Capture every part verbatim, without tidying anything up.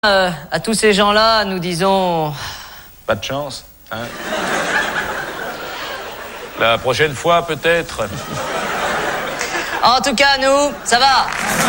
Euh, à tous ces gens-là, nous disons... Pas de chance, hein. La prochaine fois, peut-être. En tout cas, nous, ça va.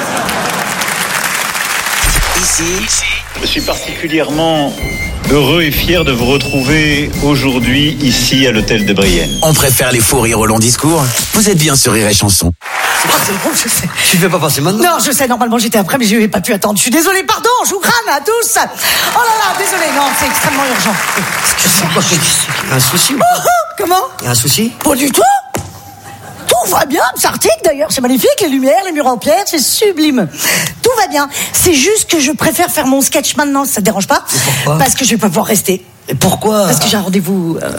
Ici, je suis particulièrement heureux et fier de vous retrouver aujourd'hui ici à l'hôtel de Brienne. On préfère les faux rires au long discours. Vous êtes bien sur Rire et Chanson. Ah, c'est bon, je sais. Tu fais pas passer maintenant? Non, je sais, normalement j'étais après, mais je n'ai pas pu attendre. Je suis désolée, pardon, je vous crâne à tous. Oh là là, désolée, non, c'est extrêmement urgent. Excusez-moi, il y a un souci ou Oh, pas? oh, comment? Il y a un souci? Pas du tout. Tout va bien, c'est arctique d'ailleurs, c'est magnifique, les lumières, les murs en pierre, c'est sublime. Tout va bien, c'est juste que je préfère faire mon sketch maintenant, ça te dérange pas? Et pourquoi? Parce que je vais pas pouvoir rester. Et pourquoi? Parce que j'ai un rendez-vous... Euh...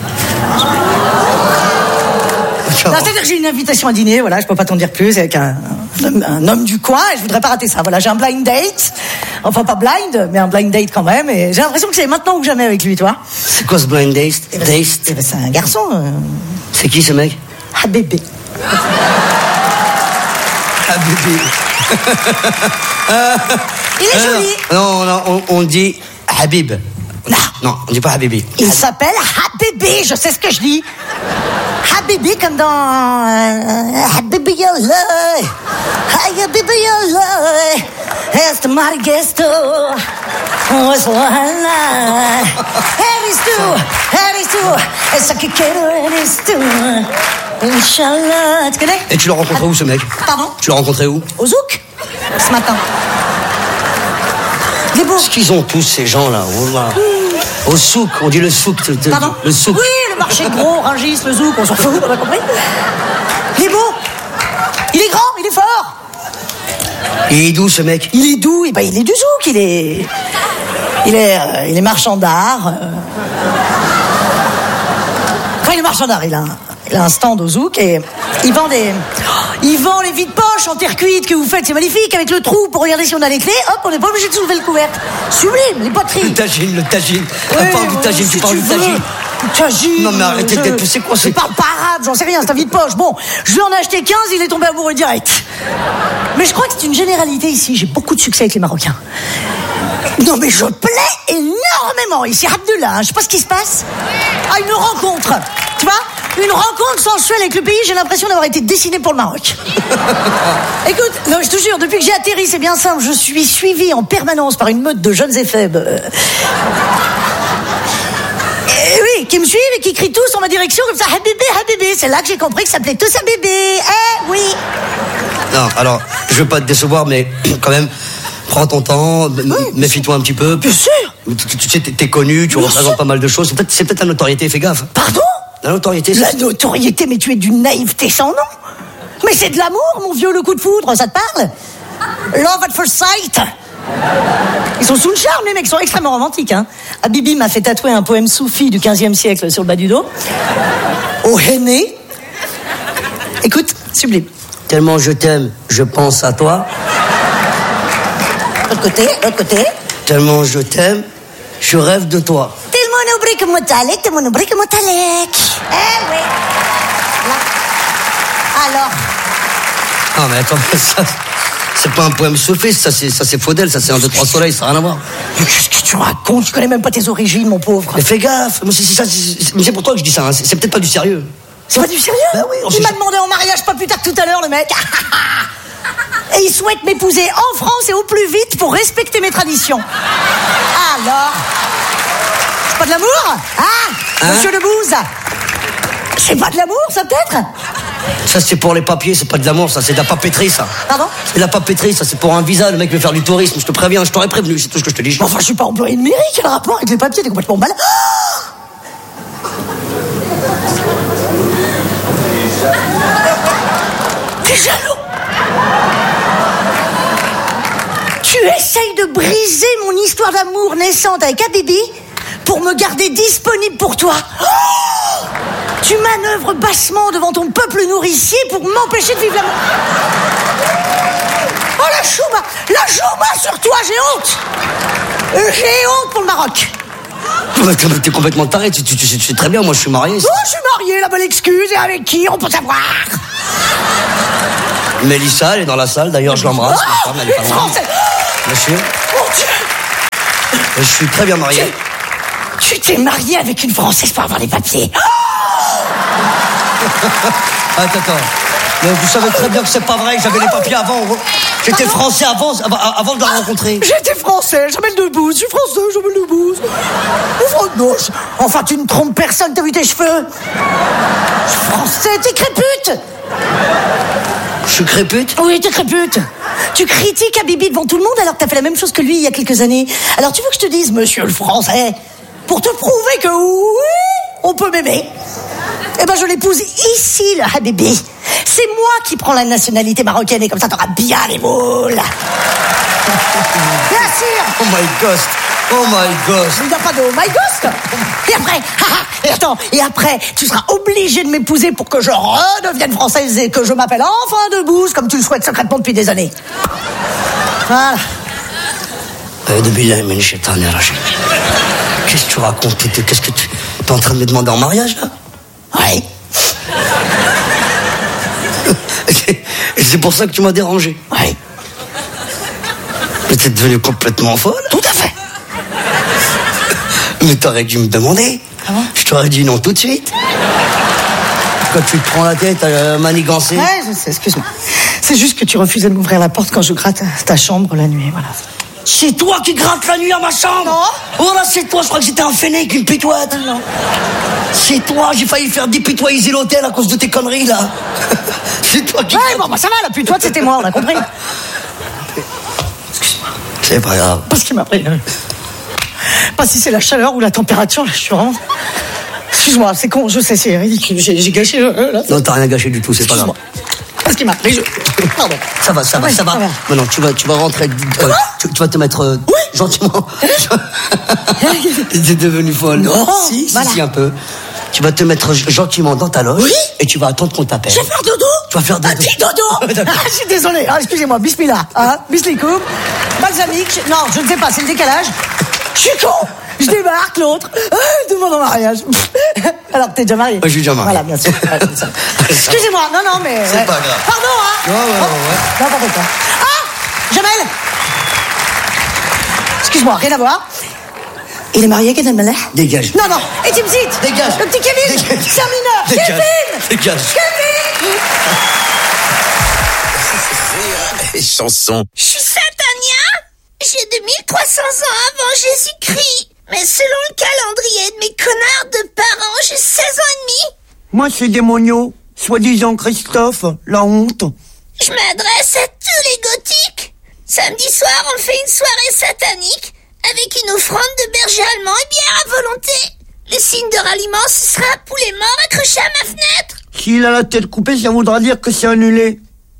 Non, c'est-à-dire que j'ai une invitation à dîner, voilà, je peux pas t'en dire plus, avec un, un, un homme du coin, et je voudrais pas rater ça. Voilà, j'ai un blind date, enfin pas blind, mais un blind date quand même, et j'ai l'impression que c'est maintenant ou jamais avec lui, toi. C'est quoi ce blind date? Eh ben, Date? eh ben, c'est un garçon. Euh... C'est qui ce mec? Ah bébé. Ah bébé. Il est joli. Non, non, on, on dit Habib. Non. Non, on dit pas Habibi. Il s'appelle Habibi, je sais ce que je dis. Habibi comme dans euh, Habibi Yallah. Habibi Yallah. Est Marigesto. Was Walla. Heristu. Heristu. Et ça qui Heristu. Inch'Allah. Tu connais? Et tu l'as rencontré où ce mec? Pardon? Tu l'as rencontré où? Au Zouk. Ce matin. Il est beau. Qu'est-ce qu'ils ont tous ces gens-là? Oh là. Au souk, on dit le souk. Pardon? Le souk. Oui, le marché gros, Rungis, le zouk, on s'en fout, on a compris. Il est beau. Il est grand, il est fort. Il est d'où ce mec? Il est doux, et ben il est du zouk, il est... Il est, euh, il est marchand d'art. Euh... Enfin, il est marchand d'art, il a, un, il a un stand au zouk et il vend des... Il vend les vides poches en terre cuite que vous faites, c'est magnifique, avec le trou pour regarder si on a les clés. Hop, on n'est pas obligé de soulever le couvercle. Sublime, les poteries. Le tagine, le tagine. Oui, On parle du oui, tagine, si tu parles tu du veux. tagine. Tagine. Non, mais arrêtez je- d'être- c'est quoi, Je c'est- parle pas arabe, j'en sais rien, c'est un vide poche. Bon, je lui en ai acheté quinze, il est tombé amoureux direct. Mais je crois que c'est une généralité ici. J'ai beaucoup de succès avec les Marocains. Non, mais je plais énormément ici. Abdullah, hein, je sais pas ce qui se passe. Ah, une rencontre. Tu vois? Une rencontre sensuelle avec le pays, j'ai l'impression d'avoir été dessiné pour le Maroc. Écoute, non, je te jure, depuis que j'ai atterri, c'est bien simple, je suis suivi en permanence par une meute de jeunes et faibles. Euh, Et oui, qui me suivent et qui crient tous en ma direction comme ça, Habibi, Habibi. C'est là que j'ai compris que ça s'appelait tous Habibi. Eh oui. Non, alors, je veux pas te décevoir, mais quand même, prends ton temps, m- Oui, méfie-toi un petit peu. Bien sûr. Tu, tu- tu sais, t'es, t'es connu, tu Bien représentes sûr. pas mal de choses. C'est peut-être, c'est peut-être la notoriété, fais gaffe. Pardon? La notoriété, La c'est... notoriété, mais tu es d'une naïveté sans nom. Mais c'est de l'amour, mon vieux, le coup de foudre, ça te parle? Love at first sight. Ils sont sous le charme, les mecs, ils sont extrêmement romantiques. Hein. Habibi m'a fait tatouer un poème soufi du quinzième siècle sur le bas du dos. Au henné. Écoute, sublime. Tellement je t'aime, je pense à toi. L'autre côté, l'autre côté. Tellement je t'aime, je rêve de toi. Tellement oubrik motalek, tellement oubrik motalek. Eh oui. Là. Alors, Ah, mais attends, ça, c'est pas un poème sophiste, ça c'est, ça c'est Faudel, ça c'est un, deux, trois soleils, ça n'a rien à voir. mais qu'est-ce que tu racontes? Tu connais même pas tes origines, mon pauvre. Mais fais gaffe, moi, c'est, c'est ça, c'est, c'est- mais c'est pour toi que je dis ça, hein. c'est, c'est peut-être pas du sérieux. C'est pas du sérieux? Ben oui, on Il sait- m'a demandé en mariage pas plus tard que tout à l'heure, le mec. Et il souhaite m'épouser en France et au plus vite pour respecter mes traditions. Alors, c'est pas de l'amour? Ah, Hein? monsieur Lebouze, c'est pas de l'amour, ça peut-être? Ça c'est pour les papiers, c'est pas de l'amour, ça c'est de la papeterie, ça. Pardon? C'est de la papeterie, ça c'est pour un visa, le mec veut faire du tourisme, je te préviens, je t'aurais prévenu, c'est tout ce que je te dis. Enfin, je suis pas employé de mairie, quel rapport avec les papiers? T'es complètement malade. T'es jaloux? Tu essayes de briser mon histoire d'amour naissante avec Habibi pour me garder disponible pour toi. Oh, tu manœuvres bassement devant ton peuple nourricier pour m'empêcher de vivre l'amour. Oh la chouma, la chouma sur toi, j'ai honte. Euh, J'ai honte pour le Maroc. Mais T'es t'es complètement taré, tu, tu, tu sais tu sais très bien, moi je suis marié. Oh, je suis marié, la bonne excuse, et avec qui, on peut savoir. Mélissa, elle est dans la salle, d'ailleurs je l'embrasse, ma femme, elle est pas Une loin. Française. Bien sûr. Mon Dieu. Je suis très bien marié. Tu, tu t'es marié avec une Française pour avoir les papiers. Oh attends, attends. Mais vous savez très bien que c'est pas vrai, j'avais les papiers avant. J'étais français avant, avant de la rencontrer. J'étais français, j'appelle Debouze, je suis français, j'appelle Debouze. Non, enfin, tu ne trompes personne, t'as vu tes cheveux? Je suis français, t'es crépute. Je suis crépute? Oui, t'es crépute. Tu critiques Habibi devant tout le monde alors que t'as fait la même chose que lui il y a quelques années. Alors tu veux que je te dise, monsieur le français, pour te prouver que oui, on peut m'aimer, eh ben je l'épouse ici, le Habibi. C'est moi qui prends la nationalité marocaine et comme ça t'auras bien les moules. Bien sûr. Oh my ghost. Oh my ghost. Il n'y a pas de oh my ghost. Et après, et attends, et après, tu seras obligé de m'épouser pour que je redevienne française et que je m'appelle enfin Debouze, comme tu le souhaites secrètement depuis des années. Voilà. Qu'est-ce que tu racontes? Qu'est-ce que tu... T'es en train de me demander en mariage, là? Oui. Et c'est pour ça que tu m'as dérangé? Oui. Mais t'es devenue complètement folle? Tout à fait. Mais t'aurais dû me demander. Ah bon? Je t'aurais dit non tout de suite. Quand tu te prends la tête à manigancer. Ouais, je sais, excuse-moi. C'est juste que tu refusais de m'ouvrir la porte quand je gratte ta chambre la nuit, voilà. C'est toi qui grattes la nuit à ma chambre? Non. Oh là, c'est toi, je crois que c'était un fennec, une pitoite. Non. C'est toi, j'ai failli faire dépitoyer l'hôtel à cause de tes conneries, là. C'est toi qui... Ouais, bon, bah ça va, la pitoite, c'était moi, on a compris. Excuse-moi. C'est pas grave. Parce qu'il m'a pris... Euh... Pas si c'est la chaleur ou la température, là, je suis vraiment... Excuse-moi, c'est con, je sais, c'est ridicule, j'ai, j'ai gâché... Euh, là, non, t'as rien gâché du tout, c'est pas grave. Parce qu'il m'a pris, je... Pardon. Ça va, ça va, oui, ça va. va. Maintenant, tu vas, tu vas rentrer... Euh, tu, tu vas te mettre... Euh, oui. Gentiment. T'es devenue folle. Non, si, voilà. si, si, un peu. Tu vas te mettre gentiment dans ta loge. Oui. Et tu vas attendre qu'on t'appelle. Je vais faire dodo. Tu vas faire dodo. Un petit dodo. Ah, je suis désolé. Ah, excusez-moi. Bismillah. Hein, Bismillah. Balsamique. Non, je ne sais pas. C'est le décalage. Je suis con. Je débarque, l'autre. Ah, demande en mariage. Alors que t'es déjà marié. Ouais, je suis déjà marié. Voilà, bien sûr. Excusez-moi. Non, non, mais... C'est ouais. pas grave. Pardon, hein. Ouais, ouais, ouais. ouais. Non, pardon, pas. Ah, Jamel. Excuse-moi, rien à voir. Il est marié, Kevin Mallet? Dégage. Non, non. Et Timsit. Dégage. Le petit Kevin. Dégage. C'est un mineur. Dégage. Kevin. Dégage. Kevin. Les chansons. Je suis Satania. J'ai deux mille trois cents ans avant Jésus-Christ. Mais selon le calendrier de mes connards de parents, j'ai seize ans et demi. Moi, c'est Démonio. Soi-disant Christophe. La honte. Je m'adresse à tous les gothiques. Samedi soir, on fait une soirée satanique avec une offrande de berger allemand et bière à volonté. Le signe de ralliement, ce sera un poulet mort accroché à ma fenêtre. S'il a la tête coupée, ça voudra dire que c'est annulé.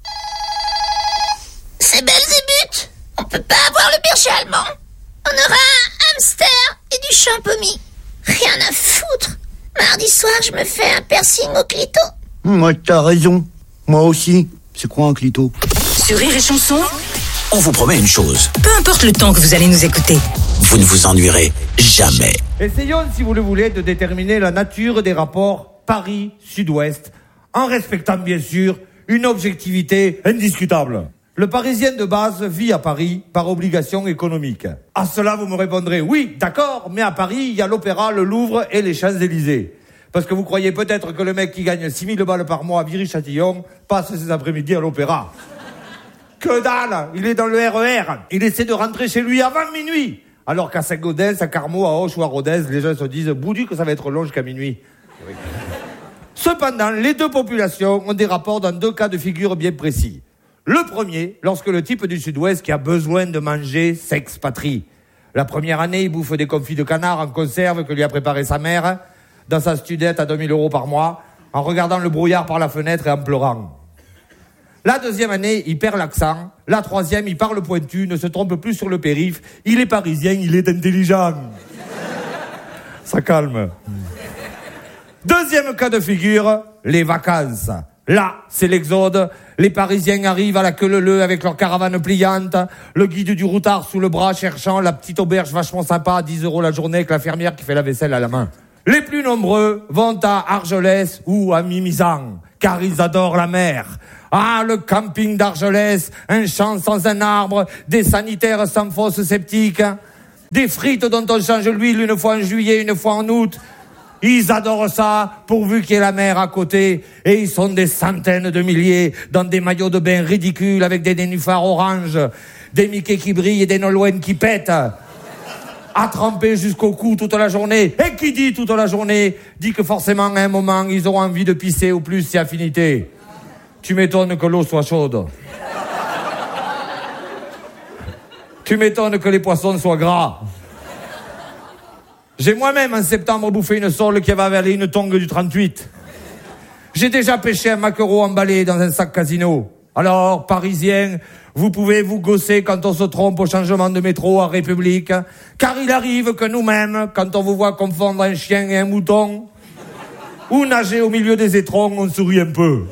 C'est Belzébuth. On peut pas avoir le berger allemand. On aura un hamster et du champomis. Rien à foutre. Mardi soir, je me fais un piercing au clito. Moi, t'as raison. Moi aussi. C'est quoi un clito? Sur Rire et Chanson, On vous promet une chose. peu importe le temps que vous allez nous écouter. Vous ne vous ennuierez jamais. Essayons, si vous le voulez, de déterminer la nature des rapports Paris-Sud-Ouest, en respectant bien sûr une objectivité indiscutable. Le Parisien de base vit à Paris par obligation économique. À cela, vous me répondrez, oui, d'accord, mais à Paris, il y a l'Opéra, le Louvre et les Champs-Élysées. Parce que vous croyez peut-être que le mec qui gagne six mille balles par mois à Viry-Châtillon passe ses après-midi à l'Opéra. Que dalle! Il est dans le R E R. Il essaie de rentrer chez lui avant minuit. Alors qu'à Saint-Gaudens, à Carmaux, à Auch ou à Rodez, les gens se disent, boudu que ça va être long jusqu'à minuit. Cependant, les deux populations ont des rapports dans deux cas de figure bien précis. Le premier, lorsque le type du Sud-Ouest qui a besoin de manger s'expatrie. La première année, il bouffe des confits de canard en conserve que lui a préparé sa mère, dans sa studette à deux mille euros par mois, en regardant le brouillard par la fenêtre et en pleurant. La deuxième année, il perd l'accent. La troisième, il parle pointu, ne se trompe plus sur le périph'. Il est parisien, il est intelligent. Ça calme. Deuxième cas de figure, les vacances. Là, c'est l'exode. Les Parisiens arrivent à la queue leu avec leur caravane pliante, le guide du routard sous le bras cherchant la petite auberge vachement sympa à dix euros la journée avec la fermière qui fait la vaisselle à la main. Les plus nombreux vont à Argelès ou à Mimizan, car ils adorent la mer. Ah, le camping d'Argelès, un champ sans un arbre, des sanitaires sans fosse septique. des frites dont on change l'huile une fois en juillet, une fois en août. Ils adorent ça, pourvu qu'il y ait la mer à côté. Et ils sont des centaines de milliers dans des maillots de bain ridicules avec des nénuphars oranges, des Mickey qui brillent et des Nolwenn qui pètent. À tremper jusqu'au cou toute la journée. Et qui dit toute la journée, dit que forcément à un moment, ils auront envie de pisser au plus si affinité. Tu m'étonnes que l'eau soit chaude. Tu m'étonnes que les poissons soient gras. J'ai moi-même en septembre bouffé une sole qui avait avalé une tongue du trente-huit. J'ai déjà pêché un maquereau emballé dans un sac casino. Alors, Parisiens, vous pouvez vous gausser quand on se trompe au changement de métro à République, car il arrive que nous-mêmes, quand on vous voit confondre un chien et un mouton, ou nager au milieu des étrons, on sourit un peu.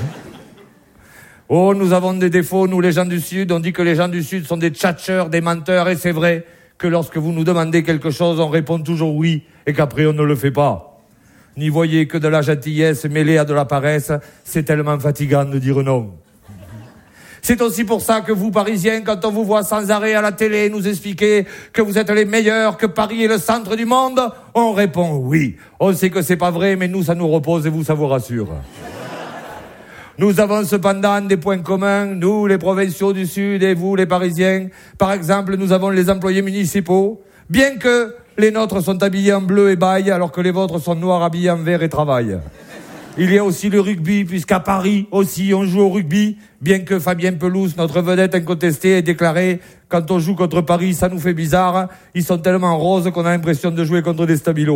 Oh, nous avons des défauts, nous les gens du Sud. On dit que les gens du Sud sont des tchatcheurs, des menteurs, et c'est vrai que lorsque vous nous demandez quelque chose, on répond toujours oui, et qu'après on ne le fait pas. N'y voyez que de la gentillesse mêlée à de la paresse, c'est tellement fatigant de dire non. C'est aussi pour ça que vous, Parisiens, quand on vous voit sans arrêt à la télé nous expliquer que vous êtes les meilleurs, que Paris est le centre du monde, on répond oui. On sait que c'est pas vrai, mais nous, ça nous repose et vous, ça vous rassure. Nous avons cependant des points communs, nous, les provinciaux du Sud, et vous, les Parisiens. Par exemple, nous avons les employés municipaux, bien que les nôtres sont habillés en bleu et baille, alors que les vôtres sont noirs habillés en vert et travaillent. Il y a aussi le rugby, puisqu'à Paris aussi on joue au rugby, bien que Fabien Pelouse, notre vedette incontestée, ait déclaré « Quand on joue contre Paris, ça nous fait bizarre, ils sont tellement roses qu'on a l'impression de jouer contre des stabilos. »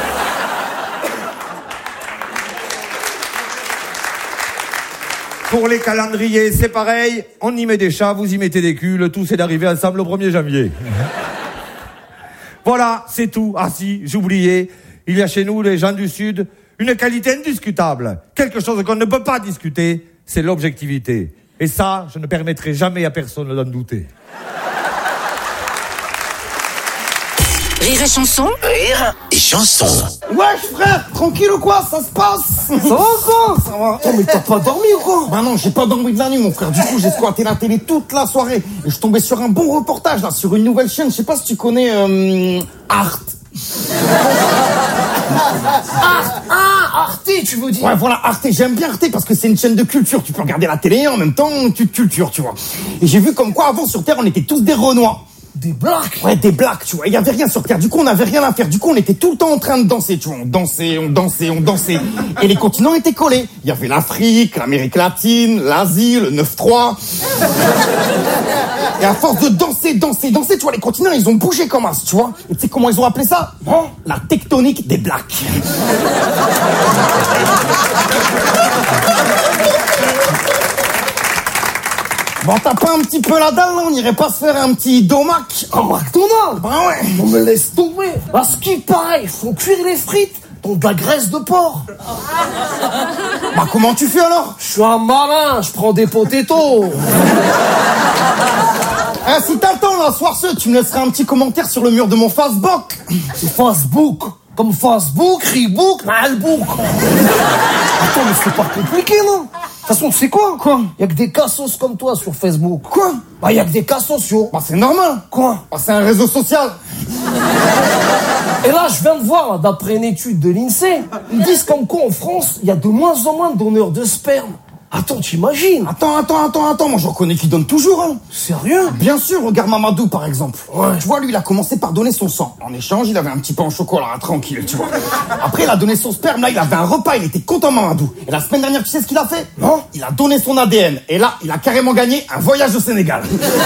Pour les calendriers, c'est pareil, on y met des chats, vous y mettez des culs, le tout c'est d'arriver ensemble au premier janvier. Voilà, c'est tout. Ah si, j'oubliais, il y a chez nous, les gens du Sud, une qualité indiscutable, quelque chose qu'on ne peut pas discuter, c'est l'objectivité. Et ça, je ne permettrai jamais à personne d'en douter. Rire et chanson. Rire et chanson. Wesh frère, tranquille ou quoi, ça se passe? Ça va quoi? Ça va. Oh mais t'as pas dormi ou quoi? Bah non, j'ai pas dormi de la nuit mon frère, du coup j'ai squatté la télé toute la soirée. Et je suis tombé sur un bon reportage là, sur une nouvelle chaîne, je sais pas si tu connais euh, Arte. Arte, ah, Arte, tu veux dire? Ouais, voilà, Arte, j'aime bien Arte parce que c'est une chaîne de culture. Tu peux regarder la télé et en même temps, tu te cultures, tu vois. Et j'ai vu comme quoi avant sur Terre, on était tous des Renois. Des blacks? Ouais, des blacks, tu vois. Il y avait rien sur Terre. Du coup, on avait rien à faire. Du coup, on était tout le temps en train de danser, tu vois. On dansait, on dansait, on dansait. Et les continents étaient collés. Il y avait l'Afrique, l'Amérique latine, l'Asie, le neuf trois. Et à force de danser, danser, danser, tu vois, les continents, ils ont bougé comme as, tu vois. Et tu sais comment ils ont appelé ça? Hein? La tectonique des blacks. Bon, t'as pas un petit peu la dalle, là? On irait pas se faire un petit domac? Un McDonald's? Bah ouais. On me laisse tomber. À ce qui paraît, ils font cuire les frites dans de la graisse de porc. Bah comment tu fais alors? Je suis un malin, je prends des potatoes. Hein, si t'as le temps, là, soir ce, tu me laisseras un petit commentaire sur le mur de mon Facebook. C'est Facebook. Comme Facebook, Reebok, Malbook. Attends, mais c'est pas compliqué, non? De toute façon, tu sais quoi? Quoi? Y'a que des cassos comme toi sur Facebook. Quoi? Bah, y'a que des cas sociaux. Bah, c'est normal. Quoi? Bah, c'est un réseau social. Et là, je viens de voir, là, d'après une étude de l'INSEE, ils disent comme quoi en France, il y a de moins en moins de donneurs de sperme. Attends, t'imagines? Attends, attends, attends, attends, moi j'en connais qui donnent toujours, hein. Sérieux? Bien sûr, regarde Mamadou par exemple. Ouais. Tu vois, lui, il a commencé par donner son sang. En échange, il avait un petit pain au chocolat, tranquille, tu vois. Après, il a donné son sperme, là, il avait un repas, il était content, Mamadou. Et la semaine dernière, tu sais ce qu'il a fait? Non? Il a donné son A D N. Et là, il a carrément gagné un voyage au Sénégal.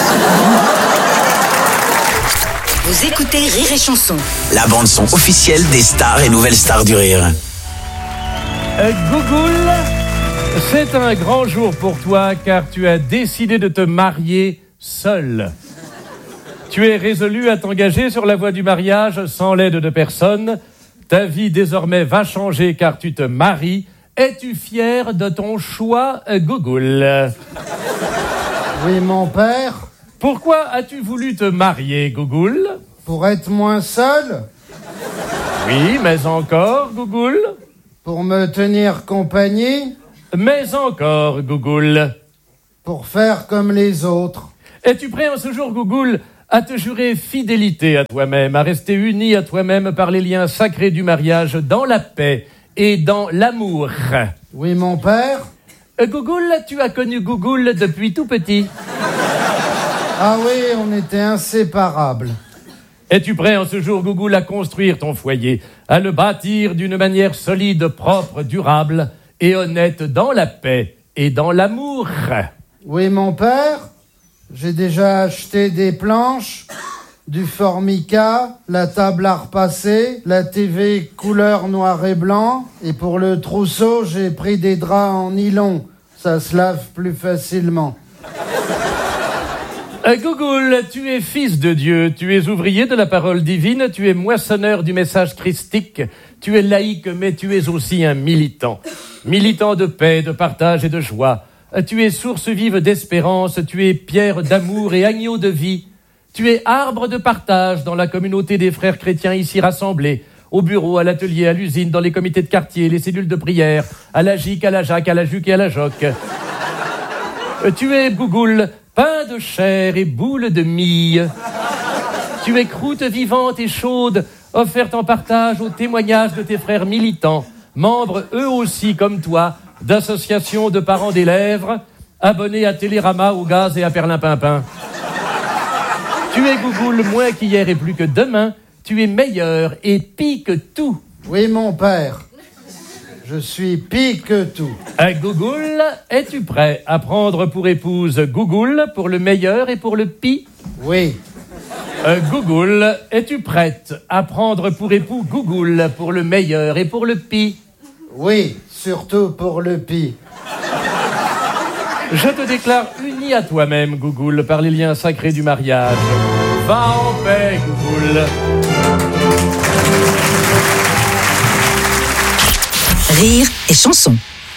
Vous écoutez Rire et Chanson. La bande-son officielle des stars et nouvelles stars du rire. Euh, Google, c'est un grand jour pour toi car tu as décidé de te marier seul. Tu es résolu à t'engager sur la voie du mariage sans l'aide de personne. Ta vie désormais va changer car tu te maries. Es-tu fier de ton choix, Google? Oui, mon père. Pourquoi as-tu voulu te marier, Google? Pour être moins seul. Oui, mais encore, Google? Pour me tenir compagnie. Mais encore, Google? Pour faire comme les autres. Es-tu prêt en ce jour, Google, à te jurer fidélité à toi-même, à rester uni à toi-même par les liens sacrés du mariage dans la paix et dans l'amour. Oui, mon père. Euh, Gougoul, tu as connu Gougoul depuis tout petit. Ah oui, on était inséparables. Es-tu prêt en ce jour, Gougoul, à construire ton foyer, à le bâtir d'une manière solide, propre, durable et honnête dans la paix et dans l'amour? Oui, mon père. J'ai déjà acheté des planches, du formica, la table à repasser, la T V couleur noir et blanc. Et pour le trousseau, j'ai pris des draps en nylon. Ça se lave plus facilement. Euh, Gougoul, tu es fils de Dieu, tu es ouvrier de la parole divine, tu es moissonneur du message christique, tu es laïque, mais tu es aussi un militant. Militant de paix, de partage et de joie. Euh, tu es source vive d'espérance, tu es pierre d'amour et agneau de vie. Tu es arbre de partage dans la communauté des frères chrétiens ici rassemblés, au bureau, à l'atelier, à l'usine, dans les comités de quartier, les cellules de prière, à la J I C, à la J A C, à la J U C et à la J O C. Euh, tu es Gougoul, pain de chair et boule de mie. Tu es croûte vivante et chaude, offerte en partage au témoignage de tes frères militants, membres eux aussi comme toi, d'associations de parents d'élèves, abonnés à Télérama, au gaz et à Perlimpinpin. Tu es Gougoul moins qu'hier et plus que demain, tu es meilleur et pis que tout. Oui, mon père. Je suis pis que tout. À Gougoul, es-tu prêt à prendre pour épouse Gougoul pour le meilleur et pour le pis? Oui. Euh, Gougoul, es-tu prête à prendre pour époux Gougoul pour le meilleur et pour le pis? Oui, surtout pour le pis. Je te déclare uni à toi-même, Gougoul, par les liens sacrés du mariage. Va en paix, Gougoul. Rire et chanson.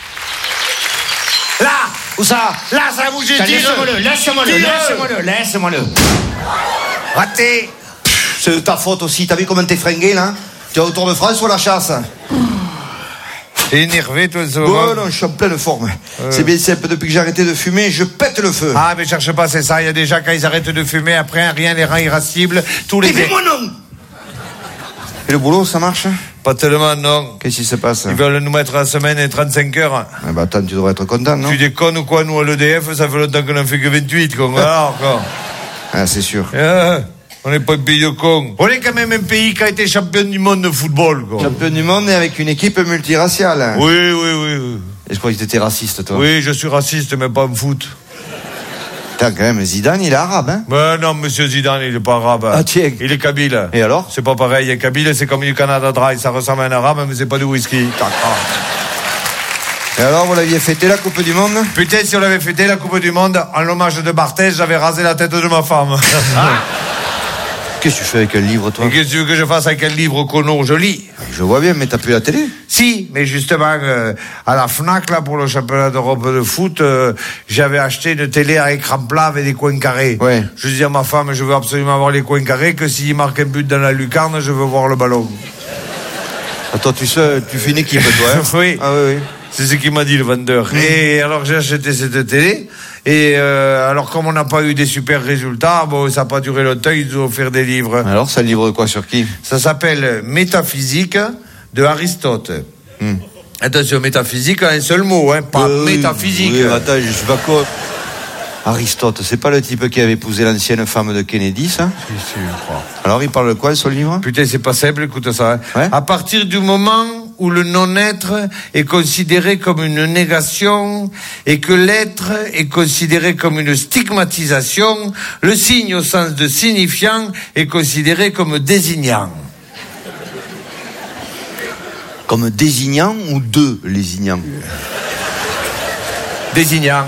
Là, où ça? Là, ça a bougé. Laisse-moi-le, laisse-moi-le, laisse-moi-le, laisse-moi-le. Raté. C'est de ta faute aussi. T'as vu comment t'es fringué, là? Tu es au Tour de France ou à la chasse? T'es énervé, toi, ce moment? Oh non, je suis en pleine forme. Euh. C'est bien simple. Depuis que j'ai arrêté de fumer, je pète le feu. Ah, mais cherche pas, c'est ça. Il y a déjà, quand ils arrêtent de fumer, après, rien les rend irascibles. Tous les... Mais moi non. Et le boulot, ça marche? Pas tellement, non. Qu'est-ce qui se passe? Ils veulent nous mettre la semaine et trente-cinq heures. Ah bah attends, tu devrais être content, non? Tu déconnes ou quoi? Nous, à l'E D F, ça fait longtemps qu'on en fait que vingt-huit, con. Ah, encore. Ah, c'est sûr. Ah, on n'est pas un pays de cons. On est quand même un pays qui a été champion du monde de football, quoi. Champion du monde et avec une équipe multiraciale. Oui, oui, oui. oui. Et je crois que t'étais raciste, toi. Oui, je suis raciste, mais pas en foot. Putain, quand même, Zidane, il est arabe, hein? Ben non, monsieur Zidane, il est pas arabe. Ah, tiens. Il est kabyle. Et alors? C'est pas pareil. Kabyle, c'est comme du Canada Dry. Ça ressemble à un arabe, mais c'est pas du whisky. Et alors, vous l'aviez fêté, la Coupe du Monde? Putain, si on l'avait fêté, la Coupe du Monde, en l'hommage de Barthez, j'avais rasé la tête de ma femme. Qu'est-ce que tu fais avec un livre, toi? Et qu'est-ce que tu veux que je fasse avec un livre, conno? Je lis. Je vois bien, mais t'as plus la télé? Si, mais justement, euh, à la Fnac, là, pour le championnat d'Europe de foot, euh, j'avais acheté une télé à écran plat avec des coins carrés. Ouais. Je dis à ma femme, je veux absolument avoir les coins carrés, que s'il marque un but dans la lucarne, je veux voir le ballon. Attends, tu sais, tu fais une équipe, toi, hein? Oui. Ah oui, oui. C'est ce qu'il m'a dit, le vendeur. Mmh. Et alors, j'ai acheté cette télé. Et euh, alors, comme on n'a pas eu des super résultats, bon, ça n'a pas duré longtemps, ils nous ont offert des livres. Alors, ça livre de quoi, sur qui? Ça s'appelle Métaphysique de Aristote. Mmh. Attention, métaphysique, un seul mot, hein, pas euh, métaphysique. Oui, attends, je suis pas con. Aristote, c'est pas le type qui avait épousé l'ancienne femme de Kennedy, ça? Si, si, je crois. Alors, il parle de quoi, son livre? Putain, c'est pas simple, écoute ça. Hein. Ouais? À partir du moment où le non-être est considéré comme une négation et que l'être est considéré comme une stigmatisation, le signe au sens de signifiant est considéré comme désignant. Comme désignant ou de lésignant? Désignant.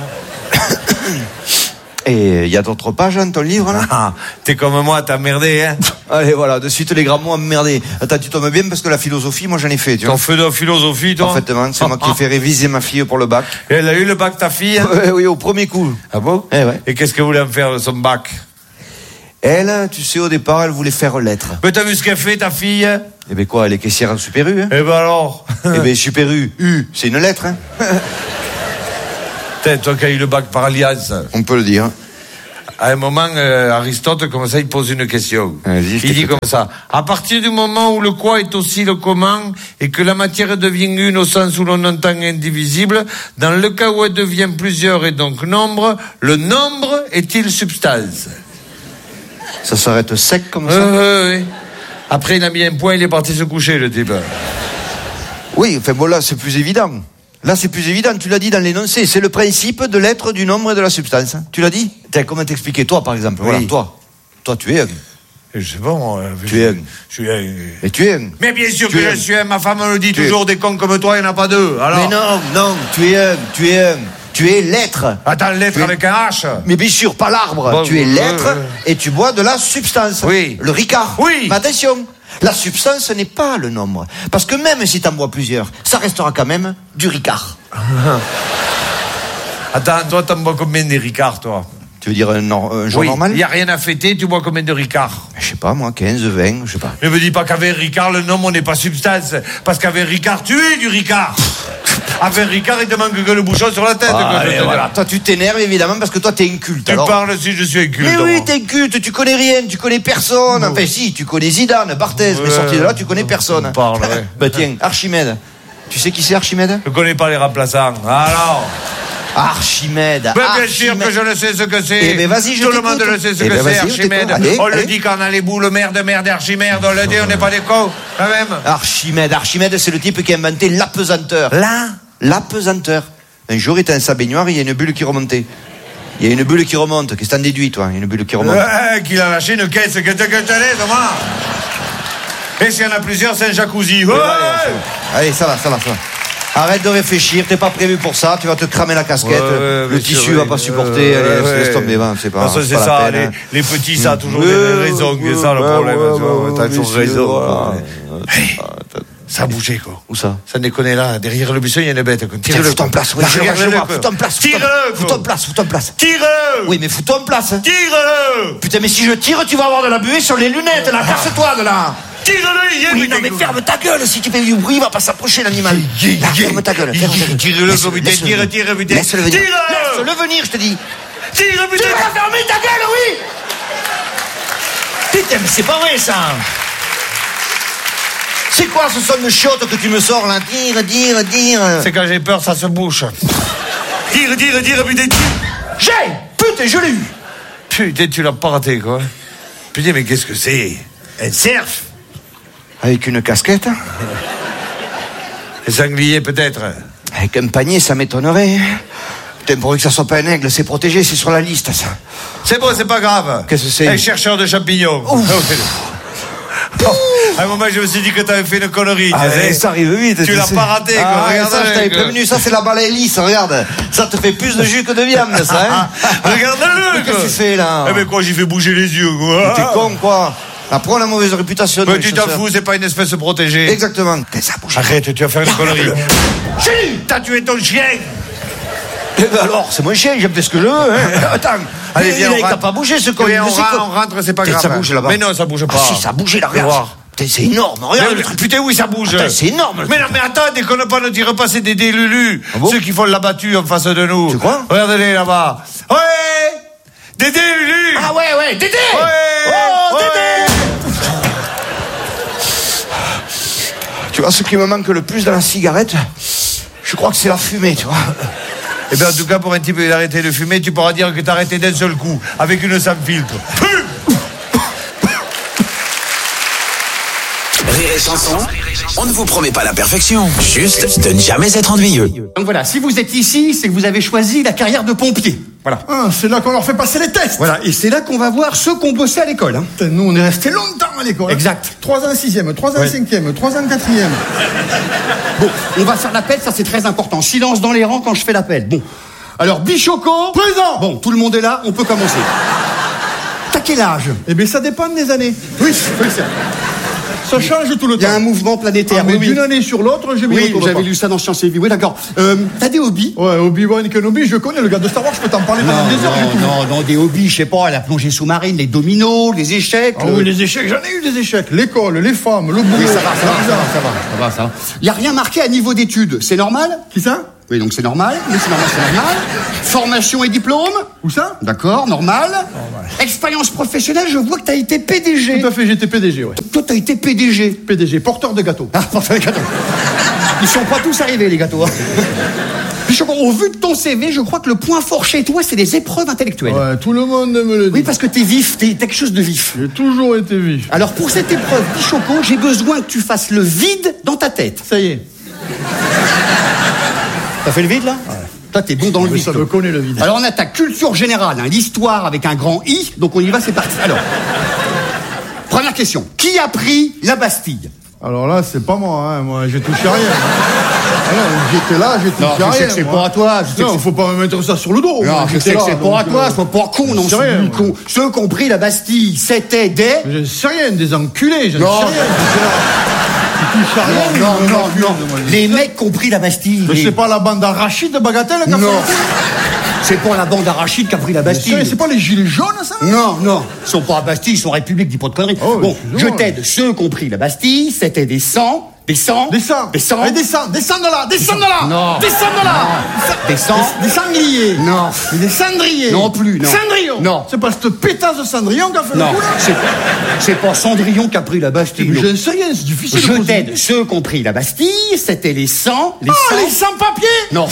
Et il y a d'autres pages dans ton livre, là? Ah, t'es comme moi, t'as merdé, hein? Allez, voilà, de suite les grands mots emmerdés. Attends, tu tombes bien parce que la philosophie, moi j'en ai fait, tu vois. T'en fais de la philosophie, toi? Parfaitement, c'est moi qui ai fait réviser ma fille pour le bac. Et elle a eu le bac, ta fille? Hein? Oui, oui, au premier coup. Ah bon? Eh ouais. Et qu'est-ce qu'elle voulait en faire de son bac? Elle, tu sais, au départ, elle voulait faire lettres. Mais t'as vu ce qu'elle fait, ta fille? Eh ben quoi, elle est caissière en Super U, hein? Eh ben alors? Eh ben Super U, U, c'est une lettre, hein? T'es, toi qui as eu le bac par alliance. On peut le dire. À un moment, euh, Aristote, comme ça, il pose une question. Vas-y, je Il dit t'écoute. comme ça. À partir du moment où le quoi est aussi le comment, et que la matière devient une au sens où l'on entend indivisible, dans le cas où elle devient plusieurs et donc nombre, le nombre est-il substance? Ça s'arrête sec comme ça. Euh, oui. Après, il a mis un point, il est parti se coucher, le type. Oui, enfin bon, là, c'est plus évident. Là, c'est plus évident, tu l'as dit dans l'énoncé. C'est le principe de l'être, du nombre et de la substance. Tu l'as dit? Tiens, comment t'expliquer? Toi, par exemple. Oui. Voilà, toi. Toi, tu es un. Je sais pas, moi. Tu es un. Je suis un. Et tu es un. Mais bien sûr Tu que es je un. suis un. Ma femme me le dit Tu es- toujours, des cons comme toi, il n'y en a pas deux. Alors. Mais non, non, tu es un. Tu es un. Tu es l'être. Attends, l'être Tu es- avec un H. Mais bien sûr, pas l'arbre. Bon, tu es euh, l'être euh. et tu bois de la substance. Oui. Le Ricard. Oui. Mais attention, la substance n'est pas le nombre. Parce que même si t'en bois plusieurs, ça restera quand même du Ricard. Attends, toi, t'en bois combien de Ricard, toi? Tu veux dire un, nor- un jour Oui, normal? il n'y a rien à fêter, tu bois combien de Ricard? Je sais pas, moi, quinze, vingt, je sais pas. Ne me dis pas qu'avec Ricard, le nombre n'est pas substance. Parce qu'avec Ricard, tu es du Ricard. Avec Ricard, il te manque que le bouchon sur la tête. Ah, que je allez, te voilà. dis. Toi, tu t'énerves évidemment parce que toi, t'es inculte. Tu alors. parles si je suis inculte. Mais oui, moi. t'es inculte, tu connais rien, tu connais personne. Non. Enfin, si, tu connais Zidane, Barthez, mais Ouais. sorti de là, tu connais personne. On parle, ouais. Bah tiens, Archimède. Tu sais qui c'est Archimède? Je connais pas les remplaçants. Alors. Archimède. Ben, bien sûr que je le sais ce que c'est. Eh ben, vas-y, je Tout le t'écoute. monde le sait ce Eh que ben, c'est, vas-y, je Archimède. t'écoute. Allez, on le allez. dit quand on a les boules, merde, merde, Archimède, on le dit, on n'est pas des cons, quand même. Archimède, Archimède, c'est le type qui a inventé l'apesanteur. Là L'apesanteur. Un jour, il était dans sa baignoire, il y a une bulle qui remontait. Il y a une bulle qui remonte. Qu'est-ce que t'en déduis, toi? Il y a une bulle qui remonte. Ouais, qu'il a lâché une caisse, que tu que tu allais, Thomas. Et s'il y en a plusieurs, c'est un jacuzzi. Ouais. Allez, ça va, ça va, ça va. Arrête de réfléchir, t'es pas prévu pour ça, tu vas te cramer la casquette, Ouais, ouais, le bien tissu sûr, va pas ouais, supporter, ouais, allez, ouais. laisse tomber, va, c'est pas, Parce que c'est c'est pas ça, la peine, les, hein. les petits, ça a toujours Ouais, des raisons, c'est ça le ouais, problème. ouais, tu vois, ouais, t'as ouais, toujours bien raison. sûr, voilà. voilà. Hey, ça a bougé, quoi. Où ça? Ça déconne là, derrière le buisson, il y a une bête. quoi. Tiens, Tire-le. fous-toi en place, oui, Là, je le vois, je le regarde-le, vois, quoi. fous-toi en place, fous-toi- Tire-le, fous-toi en place, fous-toi en place. Tire-le. Oui, mais fous-toi en place. Tire-le. Putain, mais si je tire, tu vas avoir de la buée sur les lunettes, là, casse-toi de là. Tire-le, il y a Oui, mais non, mais t'es- ferme ta gueule, si tu fais du bruit, il va pas s'approcher l'animal. Là, ferme ta gueule, ferme ta gueule. Tire-le, Laisse-le, putain, laisse-le tire, venir. tire, putain. Laisse-le venir. Tire-le. Laisse-le venir, je te dis. Tire, Tu putain. vas fermer ta gueule, oui. Putain, mais c'est pas vrai, ça. C'est quoi ce son de chiotte que tu me sors, là? Dire, dire, dire. C'est quand j'ai peur, ça se bouche. Tire, tire, tire, putain, tire. J'ai. Putain, je l'ai eu. Putain, tu l'as pas raté, quoi. Putain, mais qu'est-ce que c'est? Un cerf? Avec une casquette? Un sanglier, peut-être. Avec un panier, ça m'étonnerait. Putain, pourvu que ça soit pas un aigle, c'est protégé, c'est sur la liste, ça. C'est bon, c'est pas grave. Qu'est-ce que c'est? Un chercheur de champignons. Oh, à un moment, je me suis dit que t'avais fait une connerie. Ah, tu sais. ça arrive vite. Tu l'as sais. pas raté, quoi. Ah, Regarde ça, je t'avais quoi. prévenu. Ça, c'est la balaye lisse, regarde. Ça te fait plus de jus que de viande, ça, hein. Regarde-le, Qu'est-ce quoi. que tu fais, là? Eh ben quoi, j'ai fait bouger les yeux, quoi. T'es con, quoi. Après, la mauvaise réputation. Mais de tu t'en chasseur. fous, c'est pas une espèce protégée. Exactement. Putain, ça bouge. Arrête, tu vas faire une connerie. J'ai. T'as tué ton chien. Eh ben alors, c'est mon chien, j'aime fait ce que je veux, hein. Attends. Allez, Mais viens, il on a- rentre. t'as pas bougé, ce con. Viens, il on sait rentre, quoi. on rentre, c'est pas Putain, grave. ça bouge là-bas. Mais non, ça bouge pas. Ah si, ça a bougé, là, Fais regarde. voir. Putain, c'est énorme, regarde Mais, le truc. putain, oui, ça bouge. Attends, c'est énorme, le Mais non, truc. mais attends, déconne pas, ne tire pas, c'est des délulus. Ah bon Ceux qui font la battue en face de nous. Tu crois? Regardez-les là-bas. Ouais! Des délulus! Ah ouais, ouais, Dédé! Ouais! Oh, Ouais! Dédé! Tu vois, ce qui me manque le plus dans la cigarette, je crois que c'est la fumée, tu vois. Eh bien, en tout cas, pour un type qui a arrêté de fumer, tu pourras dire que t'as arrêté d'un seul coup, avec une sans filtre. Rire et chanson, on ne vous promet pas la perfection, juste de ne jamais être ennuyeux. Donc voilà, si vous êtes ici, c'est que vous avez choisi la carrière de pompier. Voilà. Ah, c'est là qu'on leur fait passer les tests. Voilà, et c'est là qu'on va voir ceux qui ont bossé à l'école. Hein. Putain, nous, on est restés longtemps à l'école. Exact. Trois ans sixième, trois ans Ouais. cinquième, trois ans quatrième. Bon, on va faire l'appel, ça c'est très important. Silence dans les rangs quand je fais l'appel. Bon. Alors, Bichoco. Présent. Bon, tout le monde est là, on peut commencer. T'as quel âge? Eh bien, ça dépend des années. Oui, oui, ça. Ça change tout le Il y a temps. un mouvement planétaire. Ah, mais oui, oui. d'une année sur l'autre, j'ai mis Oui, autour de j'avais pas. lu ça dans Sciences et Vie. Oui, d'accord. Euh, T'as des hobbies? Ouais, Obi-Wan Kenobi, je connais le gars de Star Wars, je peux t'en parler pendant des heures. j'ai tout vu. non, non, des hobbies, je sais pas, la plongée sous-marine, les dominos, les échecs. Ah le- oui, les échecs, j'en ai eu des échecs. L'école, les femmes, le boulot. Oui, ça va, ça va, ça bizarre. va, ça va, ça va, ça va. Il y a rien marqué à niveau d'études, c'est normal? Qui ça? Oui, donc c'est normal. Oui, c'est normal, c'est normal. Formation et diplôme? Où ça? D'accord, normal. normal. Expérience professionnelle, je vois que t'as été P D G. Tout à fait, j'étais P D G, ouais. Toi, t'as été P D G. P D G, porteur de gâteaux. Ah, porteur de gâteaux. Ils sont pas tous arrivés, les gâteaux. Hein. Puis, au vu de ton C V, je crois que le point fort chez toi, c'est les épreuves intellectuelles. Ouais, tout le monde me le dit. Oui, parce que t'es vif, t'es quelque chose de vif. J'ai toujours été vif. Alors, pour cette épreuve, Pichoco, j'ai besoin que tu fasses le vide dans ta tête. Ça y est. T'as fait le vide, là? Ouais. Toi, t'es bon dans le oui, vide. Ça me connaît le vide. Alors, on a ta culture générale, hein, l'histoire avec un grand I. Donc, on y va, c'est parti. Alors, première question. Qui a pris la Bastille? Alors là, c'est pas moi, hein. Moi, j'ai touché à rien. Alors, j'étais là, j'ai touché non, à je rien. sais que c'est pas à toi. Je sais non, que faut pas me mettre ça sur le dos. Non, moi, je sais que c'est pas à toi. euh... Sois pas con, non, c'est rien, con. Ceux qui ont pris la Bastille, c'était des... Je sais rien, des enculés, je sais non. rien. Non, non, non, non, non. Les mecs qui ont pris la Bastille. Mais les... c'est pas la bande Arachide de Bagatelle qui a non. fait. C'est pas la bande Arachide qui a pris la Bastille. C'est pas les gilets jaunes, ça? Non, non. Ils sont pas à Bastille, ils sont République, dis pas de conneries. Oh, bon, je t'aide. Ceux qui ont pris la Bastille, c'était des sangs. Des sangs. Des sangs. Des sangs. Allez, descends, descends de là, descends de là. Non. Descends de là. Des sangs. Des, des sangliers. Non. Des cendriers. Non plus, non. Cendrillon. Non. C'est pas cette pétasse de Cendrillon qui a fait non. le coup, là? C'est pas, c'est pas Cendrillon qui a pris la Bastille. Je sais rien, c'est difficile. Je t'aide. Ceux qui ont pris la Bastille, c'était les sangs. Les ah, sangs. les sans-papiers. Non.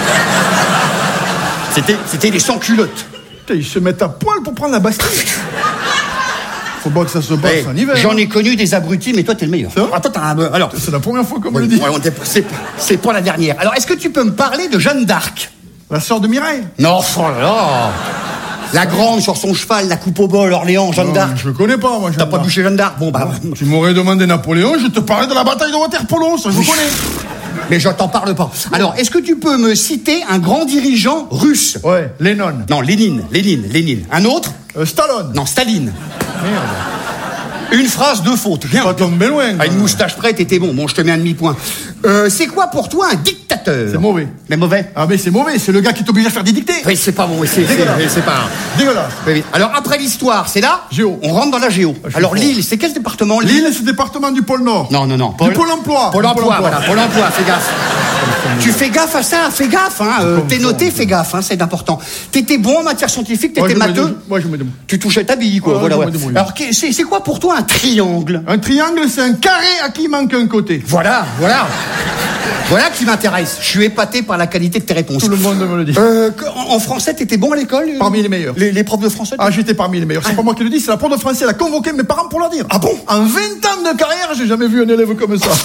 C'était, c'était les sans-culottes. Putain, ils se mettent à poil pour prendre la Bastille. Faut pas que ça se passe hey, en hiver. J'en hein. ai connu des abrutis, mais toi, t'es le meilleur. C'est vrai? Ah, toi, t'as un... Alors, c'est la première fois qu'on me oui, le dit. Ouais, c'est, c'est pas la dernière. Alors, est-ce que tu peux me parler de Jeanne d'Arc? La sœur de Mireille? Non, oh là là. La grande sur son cheval, la coupe au bol, Orléans, Jeanne d'Arc. Je connais pas, moi, Jeanne T'as pas touché Jeanne d'Arc? Bon, bah. Tu m'aurais demandé Napoléon, je te parlais de la bataille de Waterpolo, ça je oui. connais. Mais je t'en parle pas. Alors, est-ce que tu peux me citer un grand dirigeant russe? Ouais, Lénine. Non, Lénine, Lénine, Lénine. Un autre? euh, Stallone. Non, Staline. Merde. Une phrase, deux fautes. Rien. Pas tombé loin. À une moustache près, t'étais bon. Bon, je te mets un demi-point. Euh, c'est quoi pour toi un dictateur? C'est mauvais. Mais mauvais? Ah, mais c'est mauvais. C'est le gars qui t'oblige à faire des dictées. Oui, c'est pas bon. C'est, c'est, c'est, c'est pas. Dégueulasse. Oui. Alors, après l'histoire, c'est là? Géo. On rentre dans la géo. Ah, alors, Lille, c'est quel département? Lille, Lille c'est le département du pôle Nord. Non, non, non. Pôle... Du pôle emploi. Pôle emploi, voilà. Pôle emploi, fais gaffe. Tu fais gaffe à ça, fais gaffe, hein. Euh, t'es noté, fais gaffe, hein, c'est important. T'étais bon en matière scientifique, t'étais matheux. Moi, je me débrouille. Tu touchais ta bille, quoi. Ouais, voilà, ouais. Alors, c'est, c'est quoi pour toi un triangle? Un triangle, c'est un carré à qui manque un côté. Voilà, voilà. Voilà qui m'intéresse. Je suis épaté par la qualité de tes réponses. Tout le monde me le dit. Euh, en, en français, t'étais bon à l'école? Parmi les meilleurs. Les, les profs de français? Ah, j'étais parmi les meilleurs. C'est ah. pas moi qui le dis, c'est la prof de français. Elle a convoqué mes parents pour leur dire. Ah bon? En vingt ans de carrière, j'ai jamais vu un élève comme ça.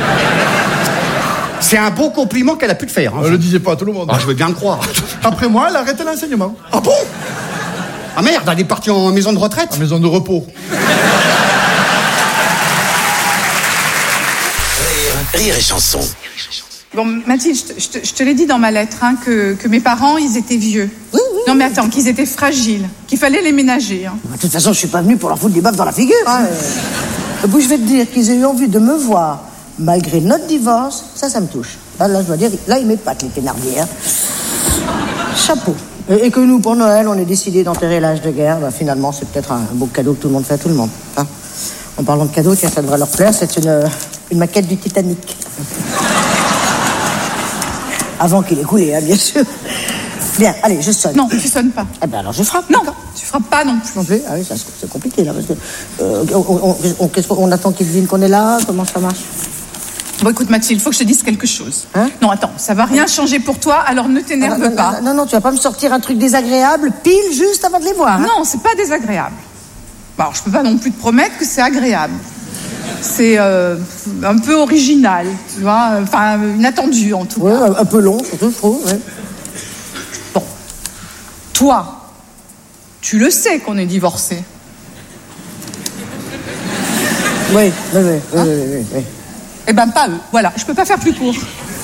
C'est un beau compliment qu'elle a pu te faire. Hein, elle le disait pas à tout le monde. Ah, je veux bien le croire. Après moi, elle a arrêté l'enseignement. Ah bon? Ah merde, elle est partie en maison de retraite? En maison de repos. Rire et chanson. Bon, Mathilde, je te, je te, je te l'ai dit dans ma lettre, hein, que, que mes parents, ils étaient vieux. Oui, oui. Non, mais attends, qu'ils étaient fragiles, qu'il fallait les ménager. Hein. De toute façon, je suis pas venue pour leur foutre des baffes dans la figure. Hein. Et puis, je vais te dire qu'ils aient eu envie de me voir, malgré notre divorce, ça, ça me touche. Là, là je dois dire, là, ils m'épatent, les Thénardier. Hein. Chapeau. Et, et que nous, pour Noël, on ait décidé d'enterrer l'âge de guerre, bah, finalement, c'est peut-être un beau cadeau que tout le monde fait à tout le monde. Hein. En parlant de cadeaux, tiens, ça devrait leur plaire, c'est une, une maquette du Titanic. Avant qu'il ait coulé, hein, bien sûr. Bien, allez, je sonne. Non, tu sonnes pas. Eh ben alors je frappe. Non, tu frappes pas non plus. Non plus. Ah oui, ça, c'est compliqué là, parce que euh, on, on, on, qu'est-ce qu'on attend qu'ils devinent qu'on est là? Comment ça marche? Bon, écoute, Mathilde, il faut que je te dise quelque chose. Hein? Non, attends, ça va rien changer pour toi, alors ne t'énerve non, non, pas. Non, non, non, tu vas pas me sortir un truc désagréable pile juste avant de les voir. Hein? Non, c'est pas désagréable. Bon, alors, je peux pas non plus te promettre que c'est agréable. C'est euh, un peu original, tu vois, enfin, inattendu en tout ouais, cas. Ouais, un peu long, surtout, je trouve, ouais. Bon. Toi, tu le sais qu'on est divorcés. Oui, oui, oui, hein? oui, oui, oui, oui. Eh ben, pas eux. Voilà, je peux pas faire plus court.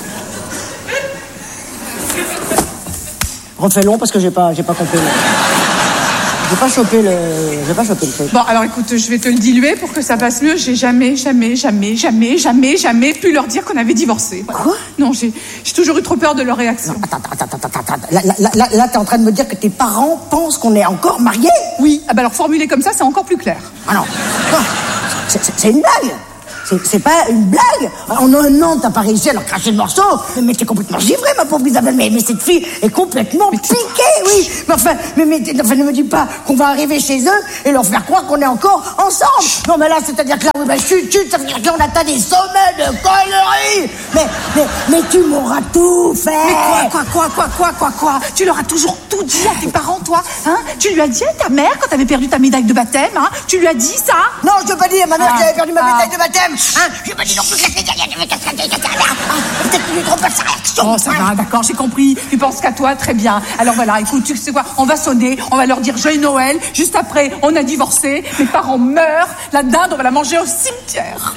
Refais long parce que j'ai pas, j'ai pas compris. J'ai pas chopé le, j'ai pas chopé le truc. Bon, alors écoute, je vais te le diluer pour que ça passe mieux. J'ai jamais, jamais, jamais, jamais, jamais, jamais pu leur dire qu'on avait divorcé. Voilà. Quoi? Non, j'ai, j'ai toujours eu trop peur de leur réaction. Non, attends, attends, attends, attends, attends. Là, là, là, là, t'es en train de me dire que tes parents pensent qu'on est encore mariés? Oui. Ah ben alors formulé comme ça, c'est encore plus clair. Ah non. Non. C'est, c'est, c'est une blague. C'est, c'est pas une blague. En un an, t'as pas réussi à leur cracher le morceau. Mais t'es complètement givrée, ma pauvre Isabelle. Mais, mais cette fille est complètement piquée, oui. Mais enfin, mais, mais enfin, ne me dis pas qu'on va arriver chez eux et leur faire croire qu'on est encore ensemble. Non, mais là, c'est-à-dire que là, oui, bah, chut, chut, ça veut dire que là, on atteint des sommets de conneries. Mais, mais, mais tu m'auras tout fait. Mais quoi, quoi, quoi, quoi, quoi, quoi Tu leur as toujours tout dit à tes parents, toi, hein? Tu lui as dit à ta mère quand t'avais perdu ta médaille de baptême, hein? Tu lui as dit ça? Non, je t'ai pas dit à ma mère Ah. que j'avais perdu ma Ah. médaille de baptême. Hein? J'ai pas dit non plus que c'était peut-être qu'il lui trompe sa réaction. Oh, ça va, d'accord, j'ai compris. Tu penses qu'à toi, très bien. Alors voilà, écoute, tu sais quoi? On va sonner, on va leur dire joyeux Noël. Juste après, on a divorcé. Mes parents meurent. La dinde, on va la manger au cimetière.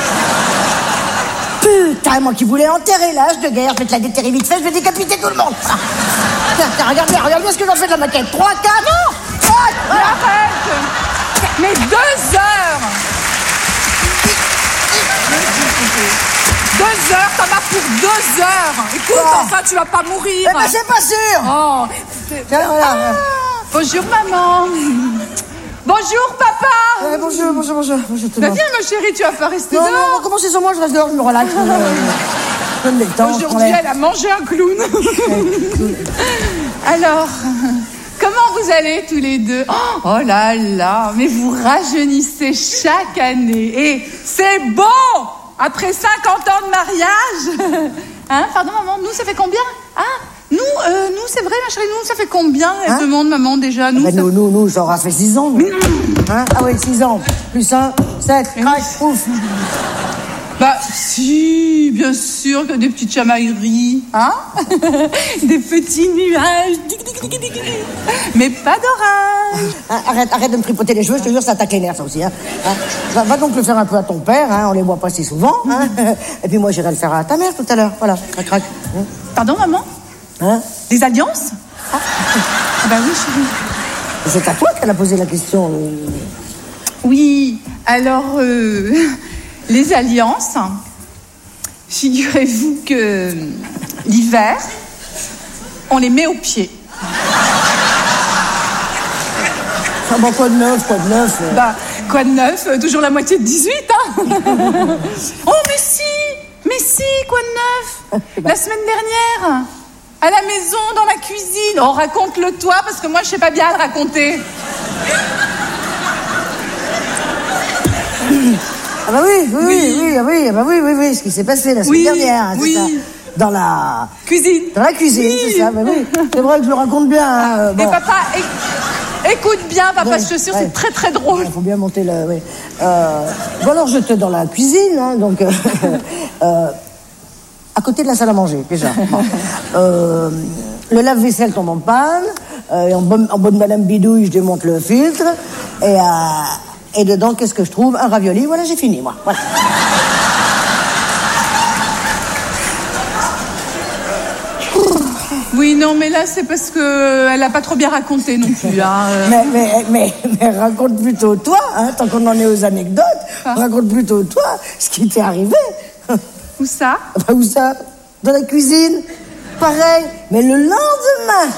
Putain, moi qui voulais enterrer l'âge de guerre, je vais te la déterrer vite fait, je vais décapiter tout le monde. Ah. Tiens, tiens, regarde bien, regarde bien ce que j'en fais de la maquette. trois, quatre, non quatre, Mais arrête. Mais deux heures. Deux heures, t'en as pour deux heures. Écoute, Ouais. enfin, tu vas pas mourir. Eh ben, c'est pas sûr. Oh. Tiens, voilà. Ah, bonjour, maman. Bonjour, papa. Eh, bonjour, bonjour, bonjour. bonjour tout le Bah, monde. viens, ma chérie, tu vas pas rester Non, non, on dehors. va commencer sur moi, je reste dehors, je me relaxe. Je me, je me détends, je prends Aujourd'hui, l'air. elle a mangé un clown. Alors, comment vous allez tous les deux? Oh là là, mais vous rajeunissez chaque année. Et c'est beau. Après cinquante ans de mariage. Hein, pardon, maman, nous, ça fait combien? Ah, nous, euh, nous, c'est vrai, ma chérie, nous, ça fait combien? Elle Hein demande, maman, déjà. Nous, Ben, ça... nous, nous, nous, ça aura fait six ans. nous. Hein ah oui, six ans. Plus un, sept, crac, ouf. Bah, si, bien sûr que des petites chamailleries, hein? Des petits nuages. Mais pas d'orage. Hein, arrête, arrête de me tripoter les cheveux, je te jure, ça attaque les nerfs, ça aussi. Hein. Hein, va, va donc le faire un peu à ton père, hein, on les voit pas si souvent. Hein. Et puis moi, j'irai le faire à ta mère tout à l'heure. Voilà, crac, crac. Hein. Pardon, maman? Hein? Des alliances? Ah, ah bah oui, chérie. C'est à toi qu'elle a posé la question. Oui, alors, euh, les alliances, figurez-vous que l'hiver, on les met au pied. Ah bon, quoi de neuf, quoi de neuf euh. Bah, quoi de neuf? Euh, Toujours la moitié de dix-huit, hein? Oh, mais si! Mais si, quoi de neuf? La semaine dernière, à la maison, dans la cuisine. Oh, raconte-le toi, parce que moi, je sais pas bien le raconter. Ah bah oui, oui, oui, oui, ah oui, ah bah oui, oui, oui, ce qui s'est passé la semaine Oui, dernière, hein, c'est oui. ça. Dans la Cuisine. Dans la cuisine, Oui. c'est ça, bah oui. C'est vrai que je le raconte bien. Hein, euh, Et bon. papa, éc- écoute bien, papa, Ouais, je te jure, ouais. c'est très très drôle. Il faut bien monter le. Oui. Euh, bon alors j'étais dans la cuisine, hein, donc euh, euh, à côté de la salle à manger déjà. Bon. Euh, le lave-vaisselle tombe en panne, euh, et en, bonne, en bonne Madame Bidouille, je démonte le filtre et, euh, et dedans qu'est-ce que je trouve? Un ravioli. Voilà, j'ai fini moi. Voilà. Oui, non, mais là, c'est parce que elle a pas trop bien raconté non plus. Hein. euh. Mais, mais, mais, mais raconte plutôt toi, hein, tant qu'on en est aux anecdotes, Ah. raconte plutôt toi ce qui t'est arrivé. Où ça? Bah, où ça? Dans la cuisine. Pareil. Mais le lendemain.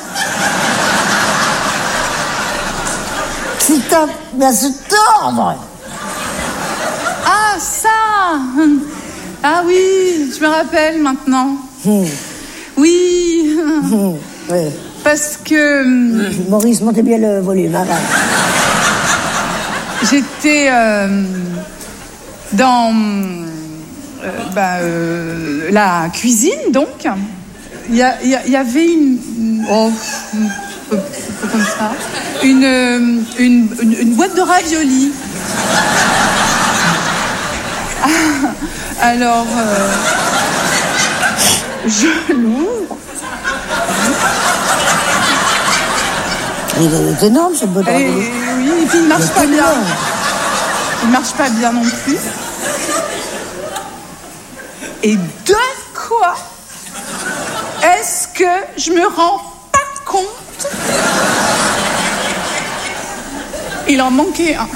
Putain, mais à se tordre. Ah, ça! Ah oui, je me rappelle maintenant. Hmm. Oui, Hmm. Oui. parce que hum, Maurice, montez bien le volume. Hein, là. j'étais euh, dans euh, bah, euh, la cuisine, donc. Il y, a- il y a- il y avait une... Oh, un peu, un peu comme ça. Une, euh, une, une, une boîte de raviolis. Alors, euh, je l'ouvre. Il est énorme, cette boîte de Et, ravioli. oui, et puis il marche pas bien. Il marche pas bien non plus. Et de quoi est-ce que je me rends pas compte? Il en manquait un.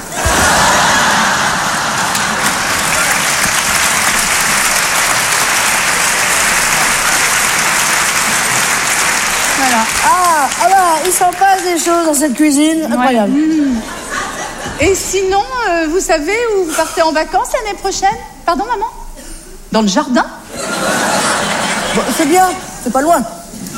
Voilà. Ah, ah bah, il s'en passe des choses dans cette cuisine. Incroyable. Ouais. Mmh. Et sinon, euh, vous savez où vous partez en vacances l'année prochaine? Pardon, maman? Dans le jardin? Bon, c'est bien, c'est pas loin.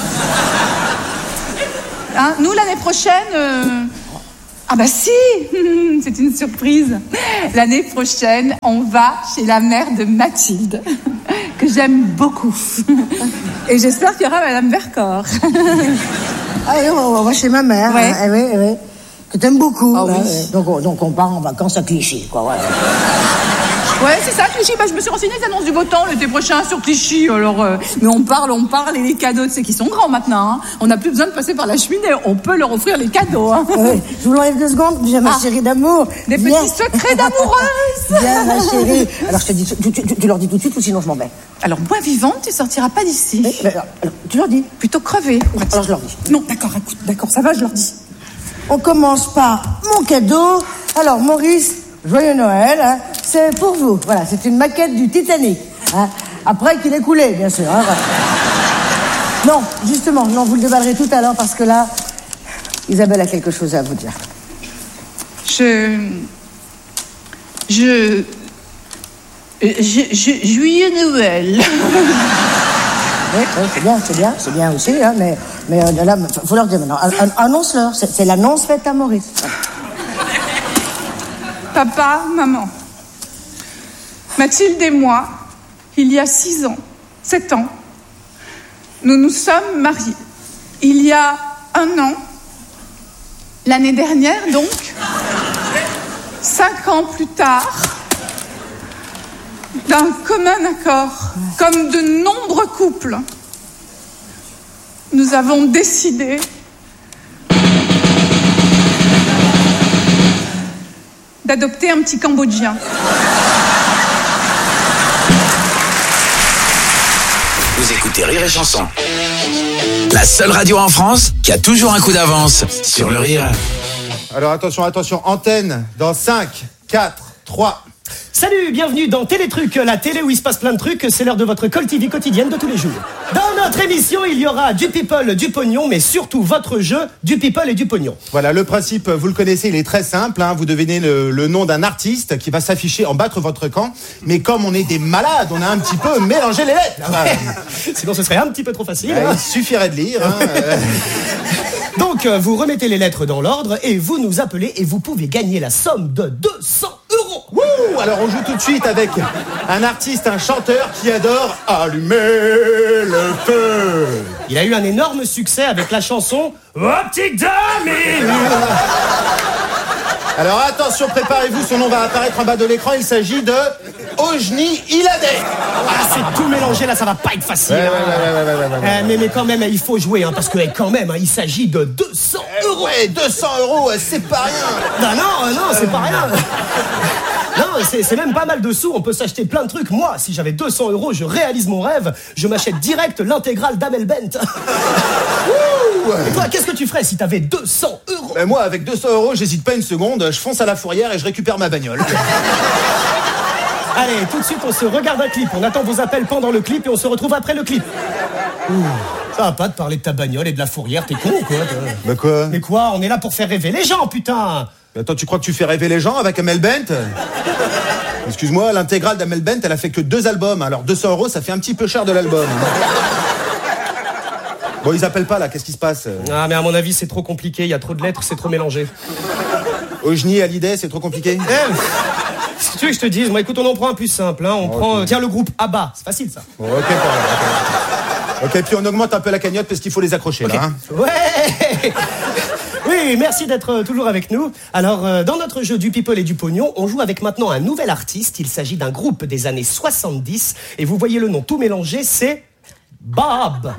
Hein, nous, l'année prochaine... Euh... Ah bah si. C'est une surprise. L'année prochaine, on va chez la mère de Mathilde, que j'aime beaucoup. Et j'espère qu'il y aura Madame Vercors. Ah oui, on va chez ma mère. Ouais. Hein, oui, oui. Que t'aimes beaucoup. Ah oui. Hein, donc, on, donc on part en vacances à Clichy, quoi, voilà. Ouais, c'est ça, Clichy. Bah, je me suis renseignée, les annonces du beau temps l'été prochain sur Clichy. Alors, euh, mais on parle, on parle, et les cadeaux, tu sais qu'ils sont grands maintenant. Hein. On n'a plus besoin de passer par la cheminée. On peut leur offrir les cadeaux. Hein. Oui, je vous l'enlève deux secondes. Viens, ma Ah. chérie d'amour. Des Viens. petits secrets d'amoureuse. Viens, ma chérie. Alors, je te dis, tu, tu- tu- tu leur dis tout de suite ou sinon je m'en vais. Alors, moi vivante, tu sortiras pas d'ici. Oui, mais alors, alors, tu leur dis. Plutôt crever. Alors, je leur dis. Non, d'accord, écoute, d'accord, ça va, je leur dis. On commence par mon cadeau. Alors, Maurice, joyeux Noël. Hein. C'est pour vous. Voilà, c'est une maquette du Titanic. Hein. Après qu'il ait coulé, bien sûr. Hein, voilà. Non, justement, non, vous le déballerez tout à l'heure parce que là, Isabelle a quelque chose à vous dire. Je... Je... Je... je... Joyeux Noël. Oui, oui, c'est bien, c'est bien, c'est bien aussi, hein, mais, mais euh, là, faut leur dire maintenant. An- an- Annonce-leur, c'est, c'est l'annonce faite à Maurice. Papa, maman, Mathilde et moi, il y a six ans, sept ans, nous nous sommes mariés. Il y a un an, l'année dernière donc, cinq ans plus tard, d'un commun accord, comme de nombreux couples, nous avons décidé d'adopter un petit Cambodgien. Vous écoutez Rire et Chanson. La seule radio en France qui a toujours un coup d'avance sur le rire. Alors attention, attention, antenne dans cinq, quatre, trois. Salut, bienvenue dans Télétruc, la télé où il se passe plein de trucs, c'est l'heure de votre Call T V quotidienne de tous les jours. Dans notre émission, il y aura du people, du pognon, mais surtout votre jeu, du people et du pognon. Voilà, le principe, vous le connaissez, il est très simple. Hein, vous devinez le, le nom d'un artiste qui va s'afficher en bas de votre camp. Mais comme on est des malades, on a un petit peu mélangé les lettres. Ah, sinon, ce serait un petit peu trop facile. Bah, hein. il suffirait de lire. Hein, euh... Donc, euh, vous remettez les lettres dans l'ordre et vous nous appelez et vous pouvez gagner la somme de deux cents euros. Wouh! Alors, on joue tout de suite avec un artiste, un chanteur qui adore allumer le feu. Il a eu un énorme succès avec la chanson Optique Dami. Alors attention, préparez-vous, son nom va apparaître en bas de l'écran. Il s'agit de Ojni Iladé. Ah, c'est tout mélangé là, ça va pas être facile. Ouais, hein. ouais, ouais, ouais, ouais, ouais, ouais, ouais. Euh, mais, mais quand même, il faut jouer, hein, parce que eh, quand même, hein, il s'agit de deux cents euros. Ouais, deux cents euros, c'est pas rien. Non, non, euh, non, c'est pas rien. Non, c'est, c'est même pas mal de sous, on peut s'acheter plein de trucs. Moi, si j'avais deux cents euros, je réalise mon rêve, je m'achète direct l'intégrale d'Amel Bent. Et toi, qu'est-ce que tu ferais si t'avais deux cents euros? Ben moi, avec deux cents euros, j'hésite pas une seconde, je fonce à la fourrière et je récupère ma bagnole. Allez, tout de suite, on se regarde un clip. On attend vos appels pendant le clip et on se retrouve après le clip. Ouh, ça va pas de parler de ta bagnole et de la fourrière, t'es con ou quoi? Bah quoi? Mais quoi? On est là pour faire rêver les gens, putain! Mais attends, tu crois que tu fais rêver les gens avec Amel Bent? Excuse-moi, l'intégrale d'Amel Bent, elle a fait que deux albums. Alors deux cents euros, ça fait un petit peu cher de l'album. Bon, ils appellent pas là, qu'est-ce qui se passe? Ah, mais à mon avis, c'est trop compliqué, il y a trop de lettres, c'est trop mélangé. Ojni, Hallyday, c'est trop compliqué? Eh, si tu veux que je te dise, moi écoute, on en prend un plus simple, hein. On Okay. prend, euh, tiens, le groupe ABBA, c'est facile ça. Bon, ok, pas Ok, puis on augmente un peu la cagnotte parce qu'il faut les accrocher Ok. là. Hein. Ouais. Oui, merci d'être euh, toujours avec nous. Alors, euh, dans notre jeu du people et du pognon, on joue avec maintenant un nouvel artiste. Il s'agit d'un groupe des années soixante-dix. Et vous voyez le nom tout mélangé, c'est Bob.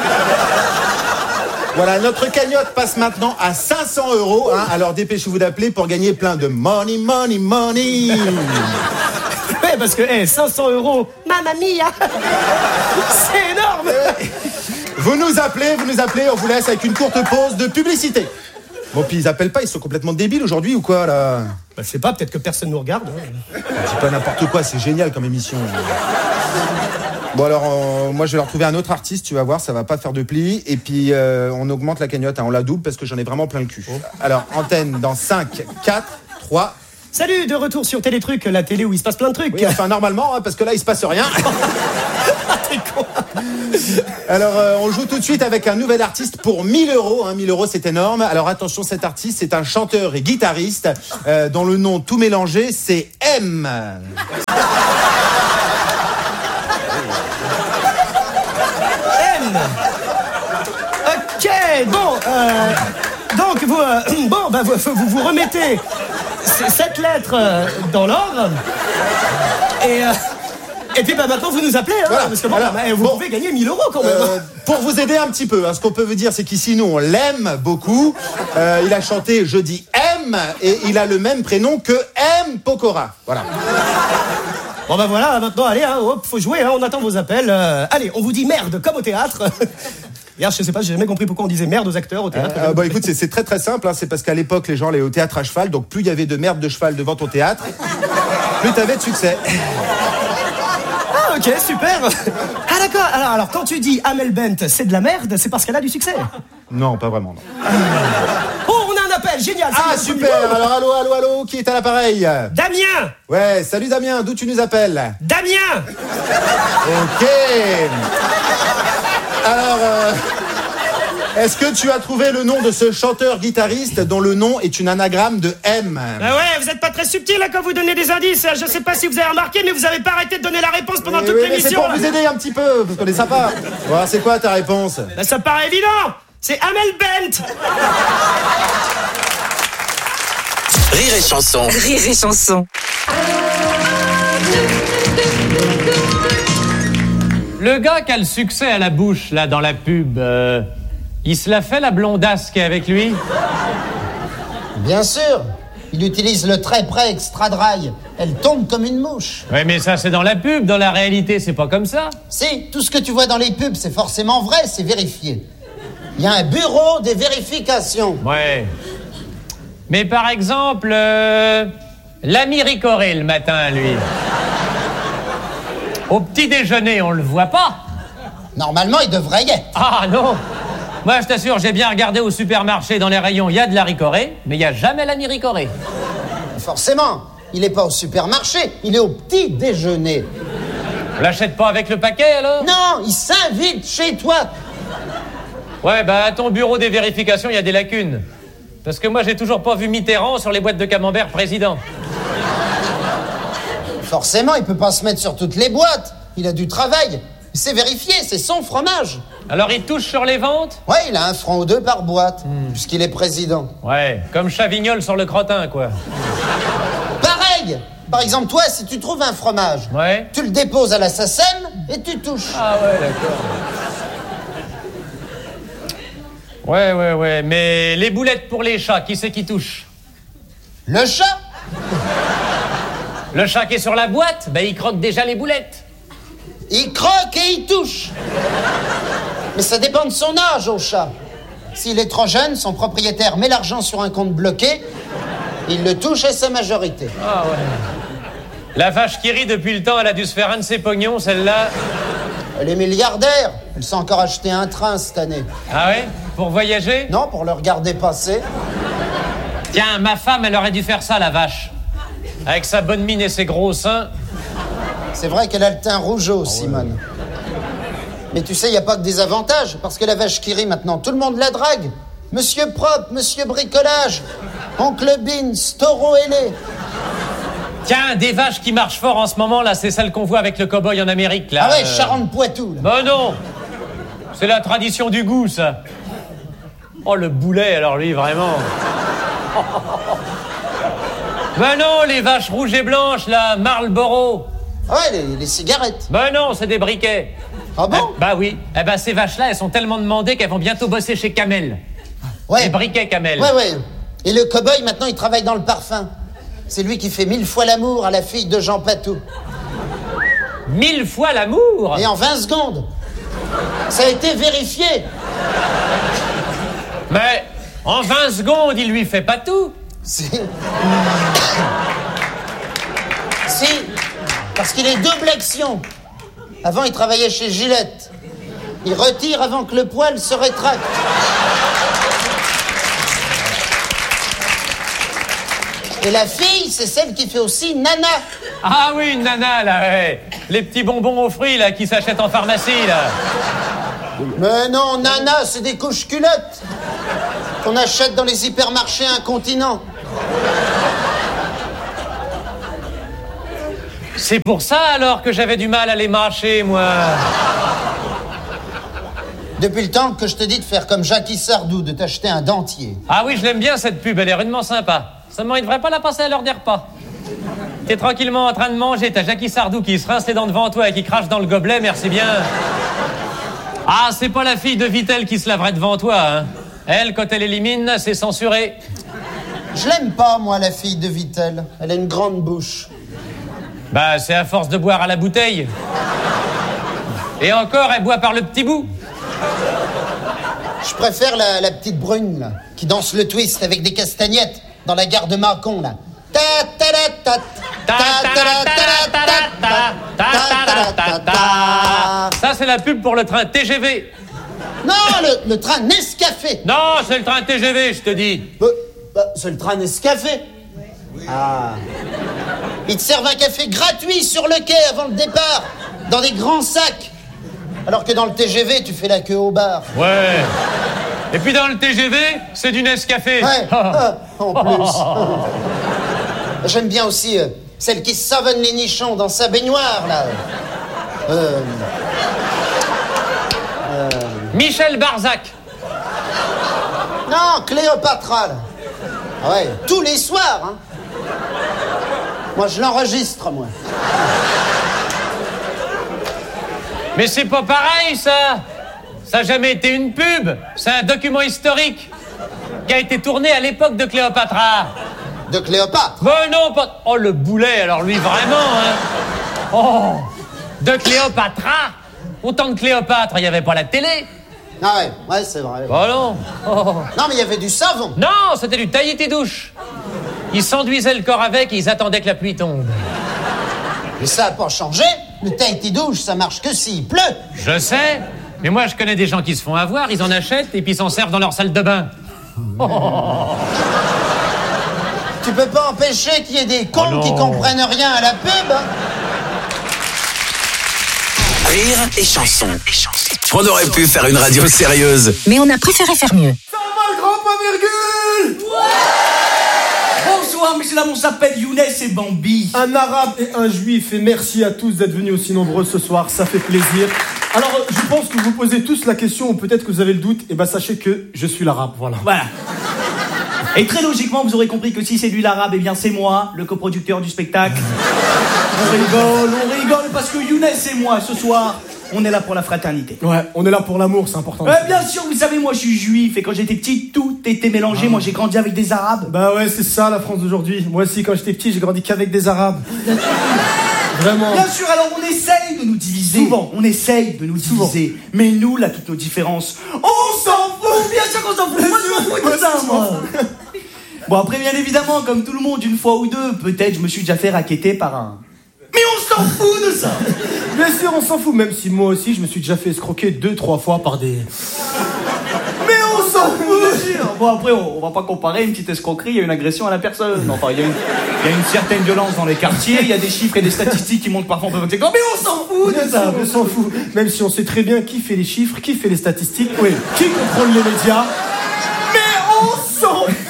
Voilà, notre cagnotte passe maintenant à cinq cents euros. Hein. Alors dépêchez-vous d'appeler pour gagner plein de money, money, money. Ouais, parce que hey, cinq cents euros, mamma mia, c'est énorme. Vous nous appelez, vous nous appelez, on vous laisse avec une courte pause de publicité. Bon, puis ils appellent pas, ils sont complètement débiles aujourd'hui ou quoi, là? Bah, je sais pas, peut-être que personne nous regarde. Hein. C'est pas n'importe quoi, c'est génial comme émission. Bon, alors, euh, moi, je vais leur trouver un autre artiste, tu vas voir, ça va pas faire de pli. Et puis, euh, on augmente la cagnotte, hein, on la double parce que j'en ai vraiment plein le cul. Alors, antenne dans cinq, quatre, trois. Salut, de retour sur Télétruc, la télé où il se passe plein de trucs. Oui, enfin normalement, hein, parce que là il se passe rien. Alors euh, on joue tout de suite avec un nouvel artiste pour mille euros. Hein, mille euros, c'est énorme. Alors attention, cet artiste, c'est un chanteur et guitariste euh, dont le nom tout mélangé, c'est M. M. Ok, bon, euh, donc vous, euh, bon, bah, vous, vous vous remettez cette lettre euh, dans l'ordre et... Euh, Et puis bah, maintenant vous nous appelez, hein, voilà. Parce que bon, alors, bah, vous bon, pouvez gagner mille euros quand même. Euh, pour vous aider un petit peu, hein, ce qu'on peut vous dire, c'est qu'ici nous on l'aime beaucoup. Euh, il a chanté Je dis M et il a le même prénom que M. Pokora. Voilà. Bon bah voilà, maintenant allez, hein, hop, faut jouer, hein, on attend vos appels. Euh, allez, on vous dit merde comme au théâtre. Hier, je sais pas, j'ai jamais compris pourquoi on disait merde aux acteurs au théâtre. Euh, euh, bah écoute, c'est, c'est très très simple, hein, c'est parce qu'à l'époque les gens allaient au théâtre à cheval, donc plus il y avait de merde de cheval devant ton théâtre, plus t'avais de succès. Ah ok, super. Ah d'accord, alors, alors quand tu dis Amel Bent c'est de la merde, c'est parce qu'elle a du succès. Non, pas vraiment, non. Oh, on a un appel, génial. Ah super, alors allô, allô, allô, qui est à l'appareil? Damien. Ouais, salut Damien, d'où tu nous appelles? Damien. Ok. Alors, euh, est-ce que tu as trouvé le nom de ce chanteur-guitariste dont le nom est une anagramme de M? Ah ouais, vous êtes pas très subtil là quand vous donnez des indices. Je sais pas si vous avez remarqué, mais vous avez pas arrêté de donner la réponse pendant oui, toute oui, l'émission. C'est pour là. Vous aider un petit peu, parce qu'on est sympa. Bon, c'est quoi ta réponse? Bah, ça paraît évident. C'est Amel Bent. Rire et chanson. Rire et chanson. Le gars qui a le succès à la bouche, là, dans la pub, euh, il se la fait, la blondasse qui est avec lui? Bien sûr. Il utilise le très près extra dry. Elle tombe comme une mouche. Oui, mais ça, c'est dans la pub. Dans la réalité, c'est pas comme ça. Si, tout ce que tu vois dans les pubs, c'est forcément vrai, c'est vérifié. Il y a un bureau des vérifications. Ouais. Mais par exemple, euh, l'ami Ricoré, le matin, lui... Au petit déjeuner, on le voit pas. Normalement, il devrait y être. Ah non. Moi, je t'assure, j'ai bien regardé au supermarché, dans les rayons, il y a de la Ricoré, mais il n'y a jamais l'ami Ricoré. Forcément. Il n'est pas au supermarché, il est au petit déjeuner. On l'achète pas avec le paquet, alors? Non, il s'invite chez toi. Ouais, bah, à ton bureau des vérifications, il y a des lacunes. Parce que moi, j'ai toujours pas vu Mitterrand sur les boîtes de camembert président. Forcément, il peut pas se mettre sur toutes les boîtes. Il a du travail. C'est vérifié, c'est son fromage. Alors il touche sur les ventes? Ouais, il a un franc ou deux par boîte, mmh. puisqu'il est président. Ouais, comme Chavignol sur le crottin, quoi. Pareil. Par exemple, toi, si tu trouves un fromage, ouais. tu le déposes à la S A C E M et tu touches. Ah ouais, d'accord. Ouais, ouais, ouais, mais les boulettes pour les chats, qui c'est qui touche? Le chat. Le chat qui est sur la boîte, ben il croque déjà les boulettes. Il croque et il touche. Mais ça dépend de son âge au chat. S'il est trop jeune, son propriétaire met l'argent sur un compte bloqué, il le touche à sa majorité. Ah ouais. La vache qui rit depuis le temps, elle a dû se faire un de ses pognons, celle-là. Elle est milliardaire. Elle s'est encore acheté un train cette année. Ah ouais? Pour voyager? Non, pour le regarder passer. Tiens, ma femme, elle aurait dû faire ça, la vache. Avec sa bonne mine et ses gros seins. C'est vrai qu'elle a le teint rougeau, oh, Simone. Ouais. Mais tu sais, il n'y a pas que des avantages, parce que la vache qui rit maintenant, tout le monde la drague. Monsieur Propre, Monsieur Bricolage, Oncle Beans, Taureau ailé. Tiens, des vaches qui marchent fort en ce moment, là, c'est celle qu'on voit avec le cow-boy en Amérique, là. Ah ouais, euh... Charente-Poitou, là. Bah non. C'est la tradition du goût, ça. Oh, le boulet, alors lui, vraiment. Ben non, les vaches rouges et blanches, là, Marlboro. Ah ouais, les, les cigarettes. Ben non, c'est des briquets. Ah bon? eh, Bah oui. Eh ben ces vaches-là, elles sont tellement demandées qu'elles vont bientôt bosser chez Camel. Ouais. Les briquets Camel. Ouais, ouais. Et le cow-boy, maintenant, il travaille dans le parfum. C'est lui qui fait mille fois l'amour à la fille de Jean Patou. Mille fois l'amour? Et en vingt secondes. Ça a été vérifié. Mais en vingt secondes, il lui fait pas tout. Si. Si. Parce qu'il est double action. Avant, il travaillait chez Gillette. Il retire avant que le poil se rétracte. Et la fille, c'est celle qui fait aussi nana. Ah oui, une nana, là, ouais. Les petits bonbons aux fruits, là, qui s'achètent en pharmacie, là. Mais non, nana, c'est des couches culottes qu'on achète dans les hypermarchés incontinents. C'est pour ça, alors, que j'avais du mal à les mâcher, moi. Depuis le temps que je te dis de faire comme Jackie Sardou, de t'acheter un dentier. Ah oui, je l'aime bien, cette pub, elle est rudement sympa. Seulement, il devrait pas la passer à l'heure des repas. T'es tranquillement en train de manger, t'as Jackie Sardou qui se rince les dents devant toi et qui crache dans le gobelet, merci bien. Ah, c'est pas la fille de Vittel qui se laverait devant toi, hein. Elle, quand elle élimine, c'est censuré. Je l'aime pas, moi, la fille de Vittel. Elle a une grande bouche. Bah, c'est à force de boire à la bouteille. Et encore, elle boit par le petit bout. Je préfère la, la petite brune, là, qui danse le twist avec des castagnettes dans la gare de Mâcon, là. Ta ta ta ta ta ta. Ça, c'est la pub pour le train T G V. Non, le, le train Nescafé. Non, c'est le train T G V, je te dis. Bah, bah, c'est le train Nescafé. Ah. Ils te servent un café gratuit sur le quai avant le départ, dans des grands sacs. Alors que dans le T G V, tu fais la queue au bar. Ouais. Et puis dans le T G V, c'est du Nescafé. Ouais, ah, en plus. J'aime bien aussi euh, celle qui savonne les nichons dans sa baignoire, là. Euh... Euh... Michel Barzac. Non, Cléopatra, là. Ah ouais, tous les soirs, hein. Moi, je l'enregistre, moi. Mais c'est pas pareil, ça. Ça n'a jamais été une pub. C'est un document historique qui a été tourné à l'époque de Cléopatra. De Cléopâtre? Ben non, pas... Oh, le boulet, alors lui, vraiment, hein. Oh, de Cléopatra. Autant de Cléopâtre, il n'y avait pas la télé. Ah ouais, ouais, c'est vrai. Oh non. Oh. Non, mais il y avait du savon. Non, c'était du Tahiti douche. Ils s'enduisaient le corps avec et ils attendaient que la pluie tombe. Mais ça n'a pas changé. Le Tahiti douche, ça marche que s'il pleut. Je sais, mais moi je connais des gens qui se font avoir, ils en achètent et puis ils s'en servent dans leur salle de bain. Oh. Tu peux pas empêcher qu'il y ait des cons Oh qui comprennent rien à la pub, hein. Rire et chanson. On aurait pu faire une radio sérieuse. Mais on a préféré faire mieux. Ça va le grand point virgule. Ouais. Bonsoir, messieurs, dames, on s'appelle Younes et Bambi. Un arabe et un juif, et merci à tous d'être venus aussi nombreux ce soir, ça fait plaisir. Alors, je pense que vous posez tous la question, ou peut-être que vous avez le doute, et ben sachez que je suis l'arabe, voilà. Voilà. Et très logiquement, vous aurez compris que si c'est lui l'arabe, eh bien c'est moi, le coproducteur du spectacle. On rigole, on rigole, parce que Younes et moi, ce soir, on est là pour la fraternité. Ouais, on est là pour l'amour, c'est important. Ouais, bien sûr, vous savez, moi je suis juif, et quand j'étais petit, tout était mélangé. Ah. Moi j'ai grandi avec des arabes. Bah ouais, c'est ça la France d'aujourd'hui. Moi aussi, quand j'étais petit, j'ai grandi qu'avec des arabes. Vraiment. Bien sûr, alors on essaye de nous diviser. Souvent. On essaye de nous Souvent. diviser. Mais nous, là, toutes nos différences, on s'en fout. Bien sûr qu'on s'en fout. Moi, je m'en fous de ça, moi. Bon, après, bien évidemment, comme tout le monde, une fois ou deux, peut-être, je me suis déjà fait racketter par un... Mais on s'en fout de ça. Bien sûr, on s'en fout, même si moi aussi, je me suis déjà fait escroquer deux, trois fois par des... Mais on s'en fout. Bon, après, on, on va pas comparer une petite escroquerie, il y a une agression à la personne. Enfin, il y a une, il y a une certaine violence dans les quartiers, il y a des chiffres et des statistiques qui montrent parfois un peu votre écran. Mais on s'en fout de ça. On s'en fout. Même si on sait très bien qui fait les chiffres, qui fait les statistiques, oui, qui contrôle les médias. Mais on s'en fout.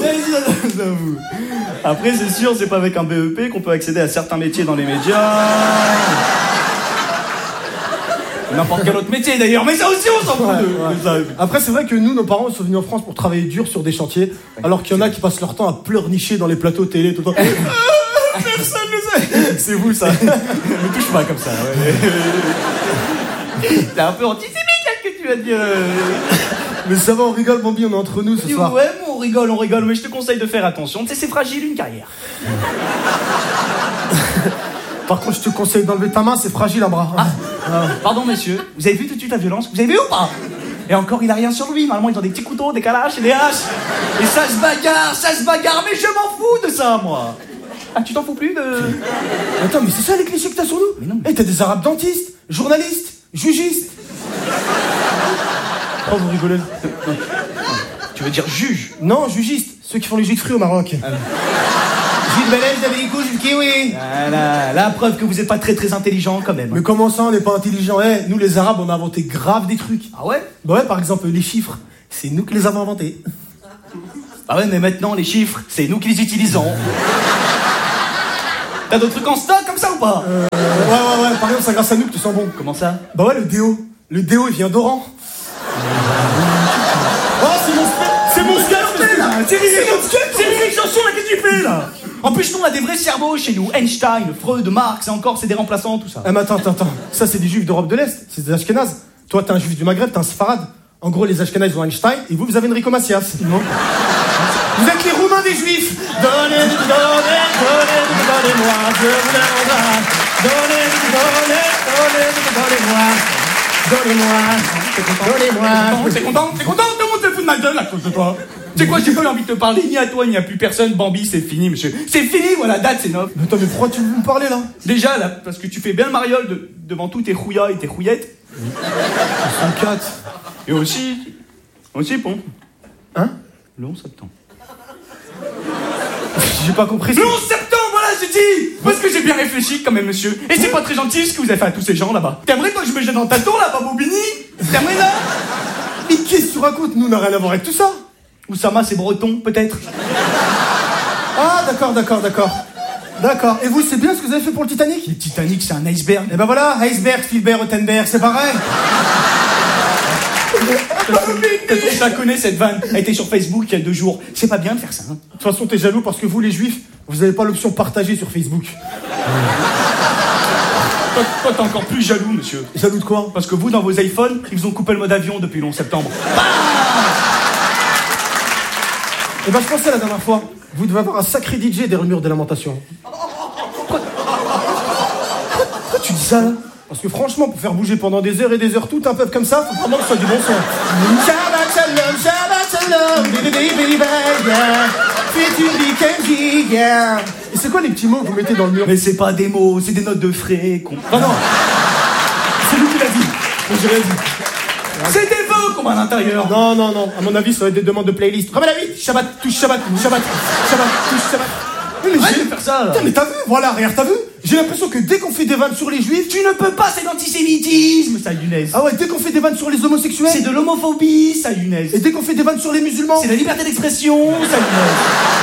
Après, c'est sûr, c'est pas avec un B E P qu'on peut accéder à certains métiers dans les médias. N'importe quel autre métier d'ailleurs, mais ça aussi on s'en fout ouais, de, ouais. de ça. Après, c'est vrai que nous, nos parents sont venus en France pour travailler dur sur des chantiers, alors qu'il y en a qui passent leur temps à pleurnicher dans les plateaux télé tout le temps. Personne ne sait. C'est vous ça. Ne touche pas comme ça. Ouais. T'es un peu antisémite là ce que tu vas dire. Mais ça va, on rigole, Bambi, on est entre nous ce ouais, soir. Ouais, on rigole, on rigole, mais je te conseille de faire attention. Tu sais, c'est fragile une carrière. Par contre, je te conseille d'enlever ta main, c'est fragile un bras. Ah, ah. Pardon, messieurs, vous avez vu tout de suite la violence? Vous avez vu ou pas? Et encore, il a rien sur lui. Normalement, ils ont des petits couteaux, des calaches et des haches. Et ça se bagarre, ça se bagarre, mais je m'en fous de ça, moi. Ah, tu t'en fous plus de... Attends, mais c'est ça les clichés que t'as sur nous? Mais non. Eh, t'as des arabes dentistes, journalistes, jugistes. Oh, vous rigolez. Tu veux dire juge? Non, jugistes, ceux qui font les jus de fruits au Maroc. Ah. Gilles Belaise, David Icou, Gilles Kiwi. Voilà, la preuve que vous êtes pas très très intelligent quand même. Mais comment ça, on n'est pas intelligent? Eh, nous les Arabes, on a inventé grave des trucs. Ah ouais? Bah ouais, par exemple, les chiffres, c'est nous qui les avons inventés. Ah ouais, mais maintenant, les chiffres, c'est nous qui les utilisons. T'as d'autres trucs en stock comme ça ou pas? Euh, ouais, ouais, ouais, par exemple, c'est grâce à nous que tu sens bon. Comment ça? Bah ouais, le déo. Le déo, il vient d'Oran. Oh, c'est mon c'est mon sketch, là. C'est mon sketch, c'est Rire et Chanson, là, qu'est-ce que tu fais, là? En plus, nous, on a des vrais cerveaux chez nous. Einstein, Freud, Marx, et encore, c'est des remplaçants, tout ça. Eh, mais attends, attends, attends. Ça, c'est des juifs d'Europe de l'Est. C'est des Ashkénazes. Toi, t'es un juif du Maghreb, t'es un Sfarad. En gros, les Ashkénazes ont Einstein, et vous, vous avez Enrico Macias. Non? Vous êtes les Roumains des juifs. Donnez, donnez, donnez, donnez-moi, je vous le rendrai. Donnez, donnez, donnez, donnez-moi. Donnez-moi, donnez-moi. T'es content? T'es content? Tout le monde se fout de ma gueule à cause de toi. Tu sais quoi, j'ai pas eu envie de te parler ni à toi ni à plus personne. Bambi, c'est fini, monsieur. C'est fini, voilà, date, c'est neuf. Mais attends, mais pourquoi tu veux me parler, là? Déjà, là, parce que tu fais bien le mariole de, devant tous tes rouillas et tes rouillettes. cent quatre. Et aussi, aussi, bon. Hein? Le onze septembre. J'ai pas compris. Le onze septembre, voilà, j'ai dit. Parce que j'ai bien réfléchi quand même, monsieur. Et c'est pas très gentil ce que vous avez fait à tous ces gens là-bas. T'aimerais pas que je me jette dans ta tour là, Bobini? T'aimerais là? Mais qu'est-ce que tu racontes? Nous, on n'a rien à voir avec tout ça. Oussama, c'est breton, peut-être. Ah, d'accord, d'accord, d'accord. D'accord. Et vous, c'est bien ce que vous avez fait pour le Titanic? Le Titanic, c'est un iceberg. Et ben voilà, iceberg, Spielberg, Rottenberg, c'est pareil. Je la connais cette vanne. Elle était sur Facebook il y a deux jours. C'est pas bien de faire ça. Hein. De toute façon, t'es jaloux parce que vous, les juifs, vous avez pas l'option partagée sur Facebook. Toi, toi, t'es encore plus jaloux, monsieur. Jaloux de quoi? Parce que vous, dans vos iPhones, ils vous ont coupé le mode avion depuis le onze septembre. Et ben, je pensais la dernière fois, vous devez avoir un sacré D J derrière le mur des lamentations. Pourquoi, Pourquoi tu dis ça, là? Parce que franchement, pour faire bouger pendant des heures et des heures tout un peuple comme ça, faut vraiment que ce soit du bon son. Shabbat shalom, Shabbat shalom, baby baby baby, c'est une week-end, yeah. Et c'est quoi les petits mots que vous mettez dans le mur? Mais c'est pas des mots, c'est des notes de frais, con. Ah non, c'est lui qui l'a dit. Moi, j'ai rien dit. C'est des vœux qu'on va à l'intérieur. Non, non, non. À mon avis, ça va être des demandes de playlist. Comme à la vie. Shabbat, touche Shabbat, Shabbat, Shabbat, touche Shabbat. Oui, mais j'ai faire ça, là. Putain, mais t'as vu? Voilà, regarde, t'as vu? J'ai l'impression que dès qu'on fait des vannes sur les juifs... Tu ne peux pas, c'est l'antisémitisme, ça, Younes. Ah ouais, dès qu'on fait des vannes sur les homosexuels... C'est de l'homophobie, ça, Younes. Et dès qu'on fait des vannes sur les musulmans... C'est la liberté d'expression, ça, Younes.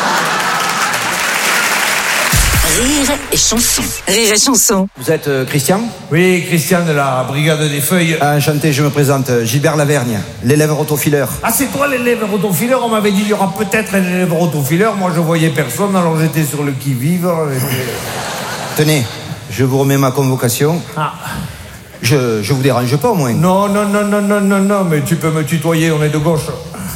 Rire et chanson. Rire et chanson. Vous êtes euh, Christian? Oui, Christian de la Brigade des Feuilles. Ah, enchanté, je me présente, Gilbert Lavergne, l'élève rotofileur. Ah, c'est toi l'élève rotofileur? On m'avait dit il y aura peut-être un élève rotofileur. Moi, je voyais personne, alors j'étais sur le qui-vive. Tenez, je vous remets ma convocation. Ah. Je, je vous dérange pas, au moins? Non, non, non, non, non, non, non, mais tu peux me tutoyer, on est de gauche.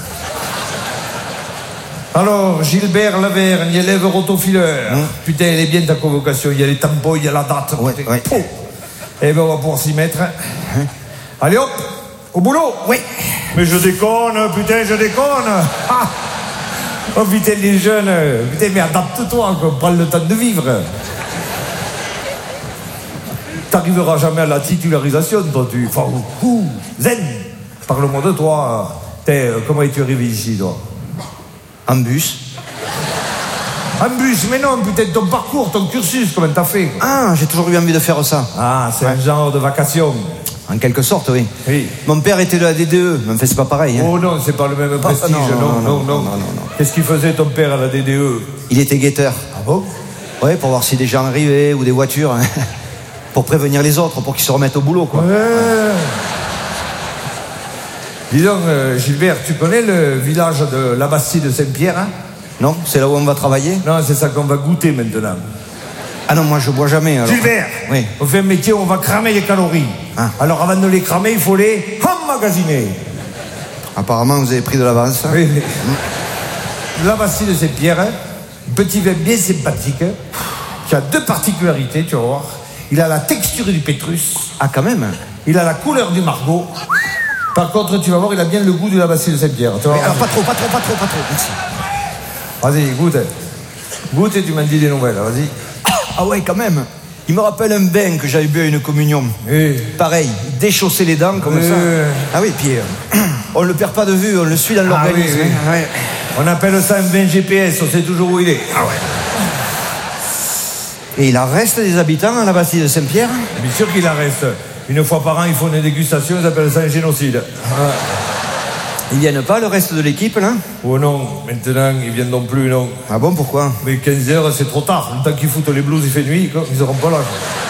Alors, Gilbert Lavergne, élève rotofileur. Hum. Putain, elle est bien ta convocation. Il y a les tampons, il y a la date. Ouais, ouais. Oh. Eh ben, on va pouvoir s'y mettre. Hum. Allez hop, au boulot. Oui. Mais je déconne, putain, je déconne. Ah. Oh putain, les jeunes. Putain, mais adapte-toi, quoi. Prends le temps de vivre. T'arriveras jamais à la titularisation, toi, tu. Enfin, ouh, zen. Parle-moi de toi. T'es, comment es-tu arrivé ici, toi? En bus. En bus, mais non, peut-être ton parcours, ton cursus, comment t'as fait? Ah, j'ai toujours eu envie de faire ça. Ah, c'est ouais. Un genre de vacation. En quelque sorte, oui. Oui. Mon père était de la D D E, mais enfin, c'est pas pareil. Hein. Oh non, c'est pas le même prestige, non, non, non, non, non, non, non, non. Qu'est-ce qu'il faisait ton père à la D D E? Il était guetteur. Ah bon? Ouais, pour voir si des gens arrivaient ou des voitures. Hein. Pour prévenir les autres, pour qu'ils se remettent au boulot, quoi. Ouais. Dis donc, euh, Gilbert, tu connais le village de la Bastille de Saint-Pierre, hein? Non, c'est là où on va travailler? Non, c'est ça qu'on va goûter maintenant. Ah non, moi je bois jamais, alors. Gilbert, oui. On fait un métier où on va cramer les calories. Ah. Alors avant de les cramer, il faut les emmagasiner. Apparemment, vous avez pris de l'avance. Oui, oui. Mmh. La Bastille de Saint-Pierre, hein? Petit vin bien sympathique, hein? Qui a deux particularités, tu vas voir. Il a la texture du pétrus. Ah, quand même. Il a la couleur du margot. Par contre, tu vas voir, il a bien le goût de la Bastille de Saint-Pierre. Alors, pas trop, pas trop, pas trop, pas trop. Merci. Vas-y, goûte. Goûte et tu m'en dis des nouvelles, vas-y. Ah ouais, quand même. Il me rappelle un bain que j'avais bu à une communion. Oui. Pareil, déchausser les dents comme oui. ça. Ah oui, puis euh, on le perd pas de vue, on le suit dans l'organisme. Ah oui, oui. Ouais. On appelle ça un bain G P S, on sait toujours où il est. Ah ouais. Et il en reste des habitants à la Bastille de Saint-Pierre? Bien sûr qu'il en reste. Une fois par an, ils font une dégustation, ils appellent ça un génocide. Ah. Ils viennent pas, le reste de l'équipe, là? Oh non, maintenant, ils viennent non plus, non. Ah bon, pourquoi? Mais quinze heures, c'est trop tard. Le temps qu'ils foutent les blouses, il fait nuit, quoi. Ils auront pas l'âge.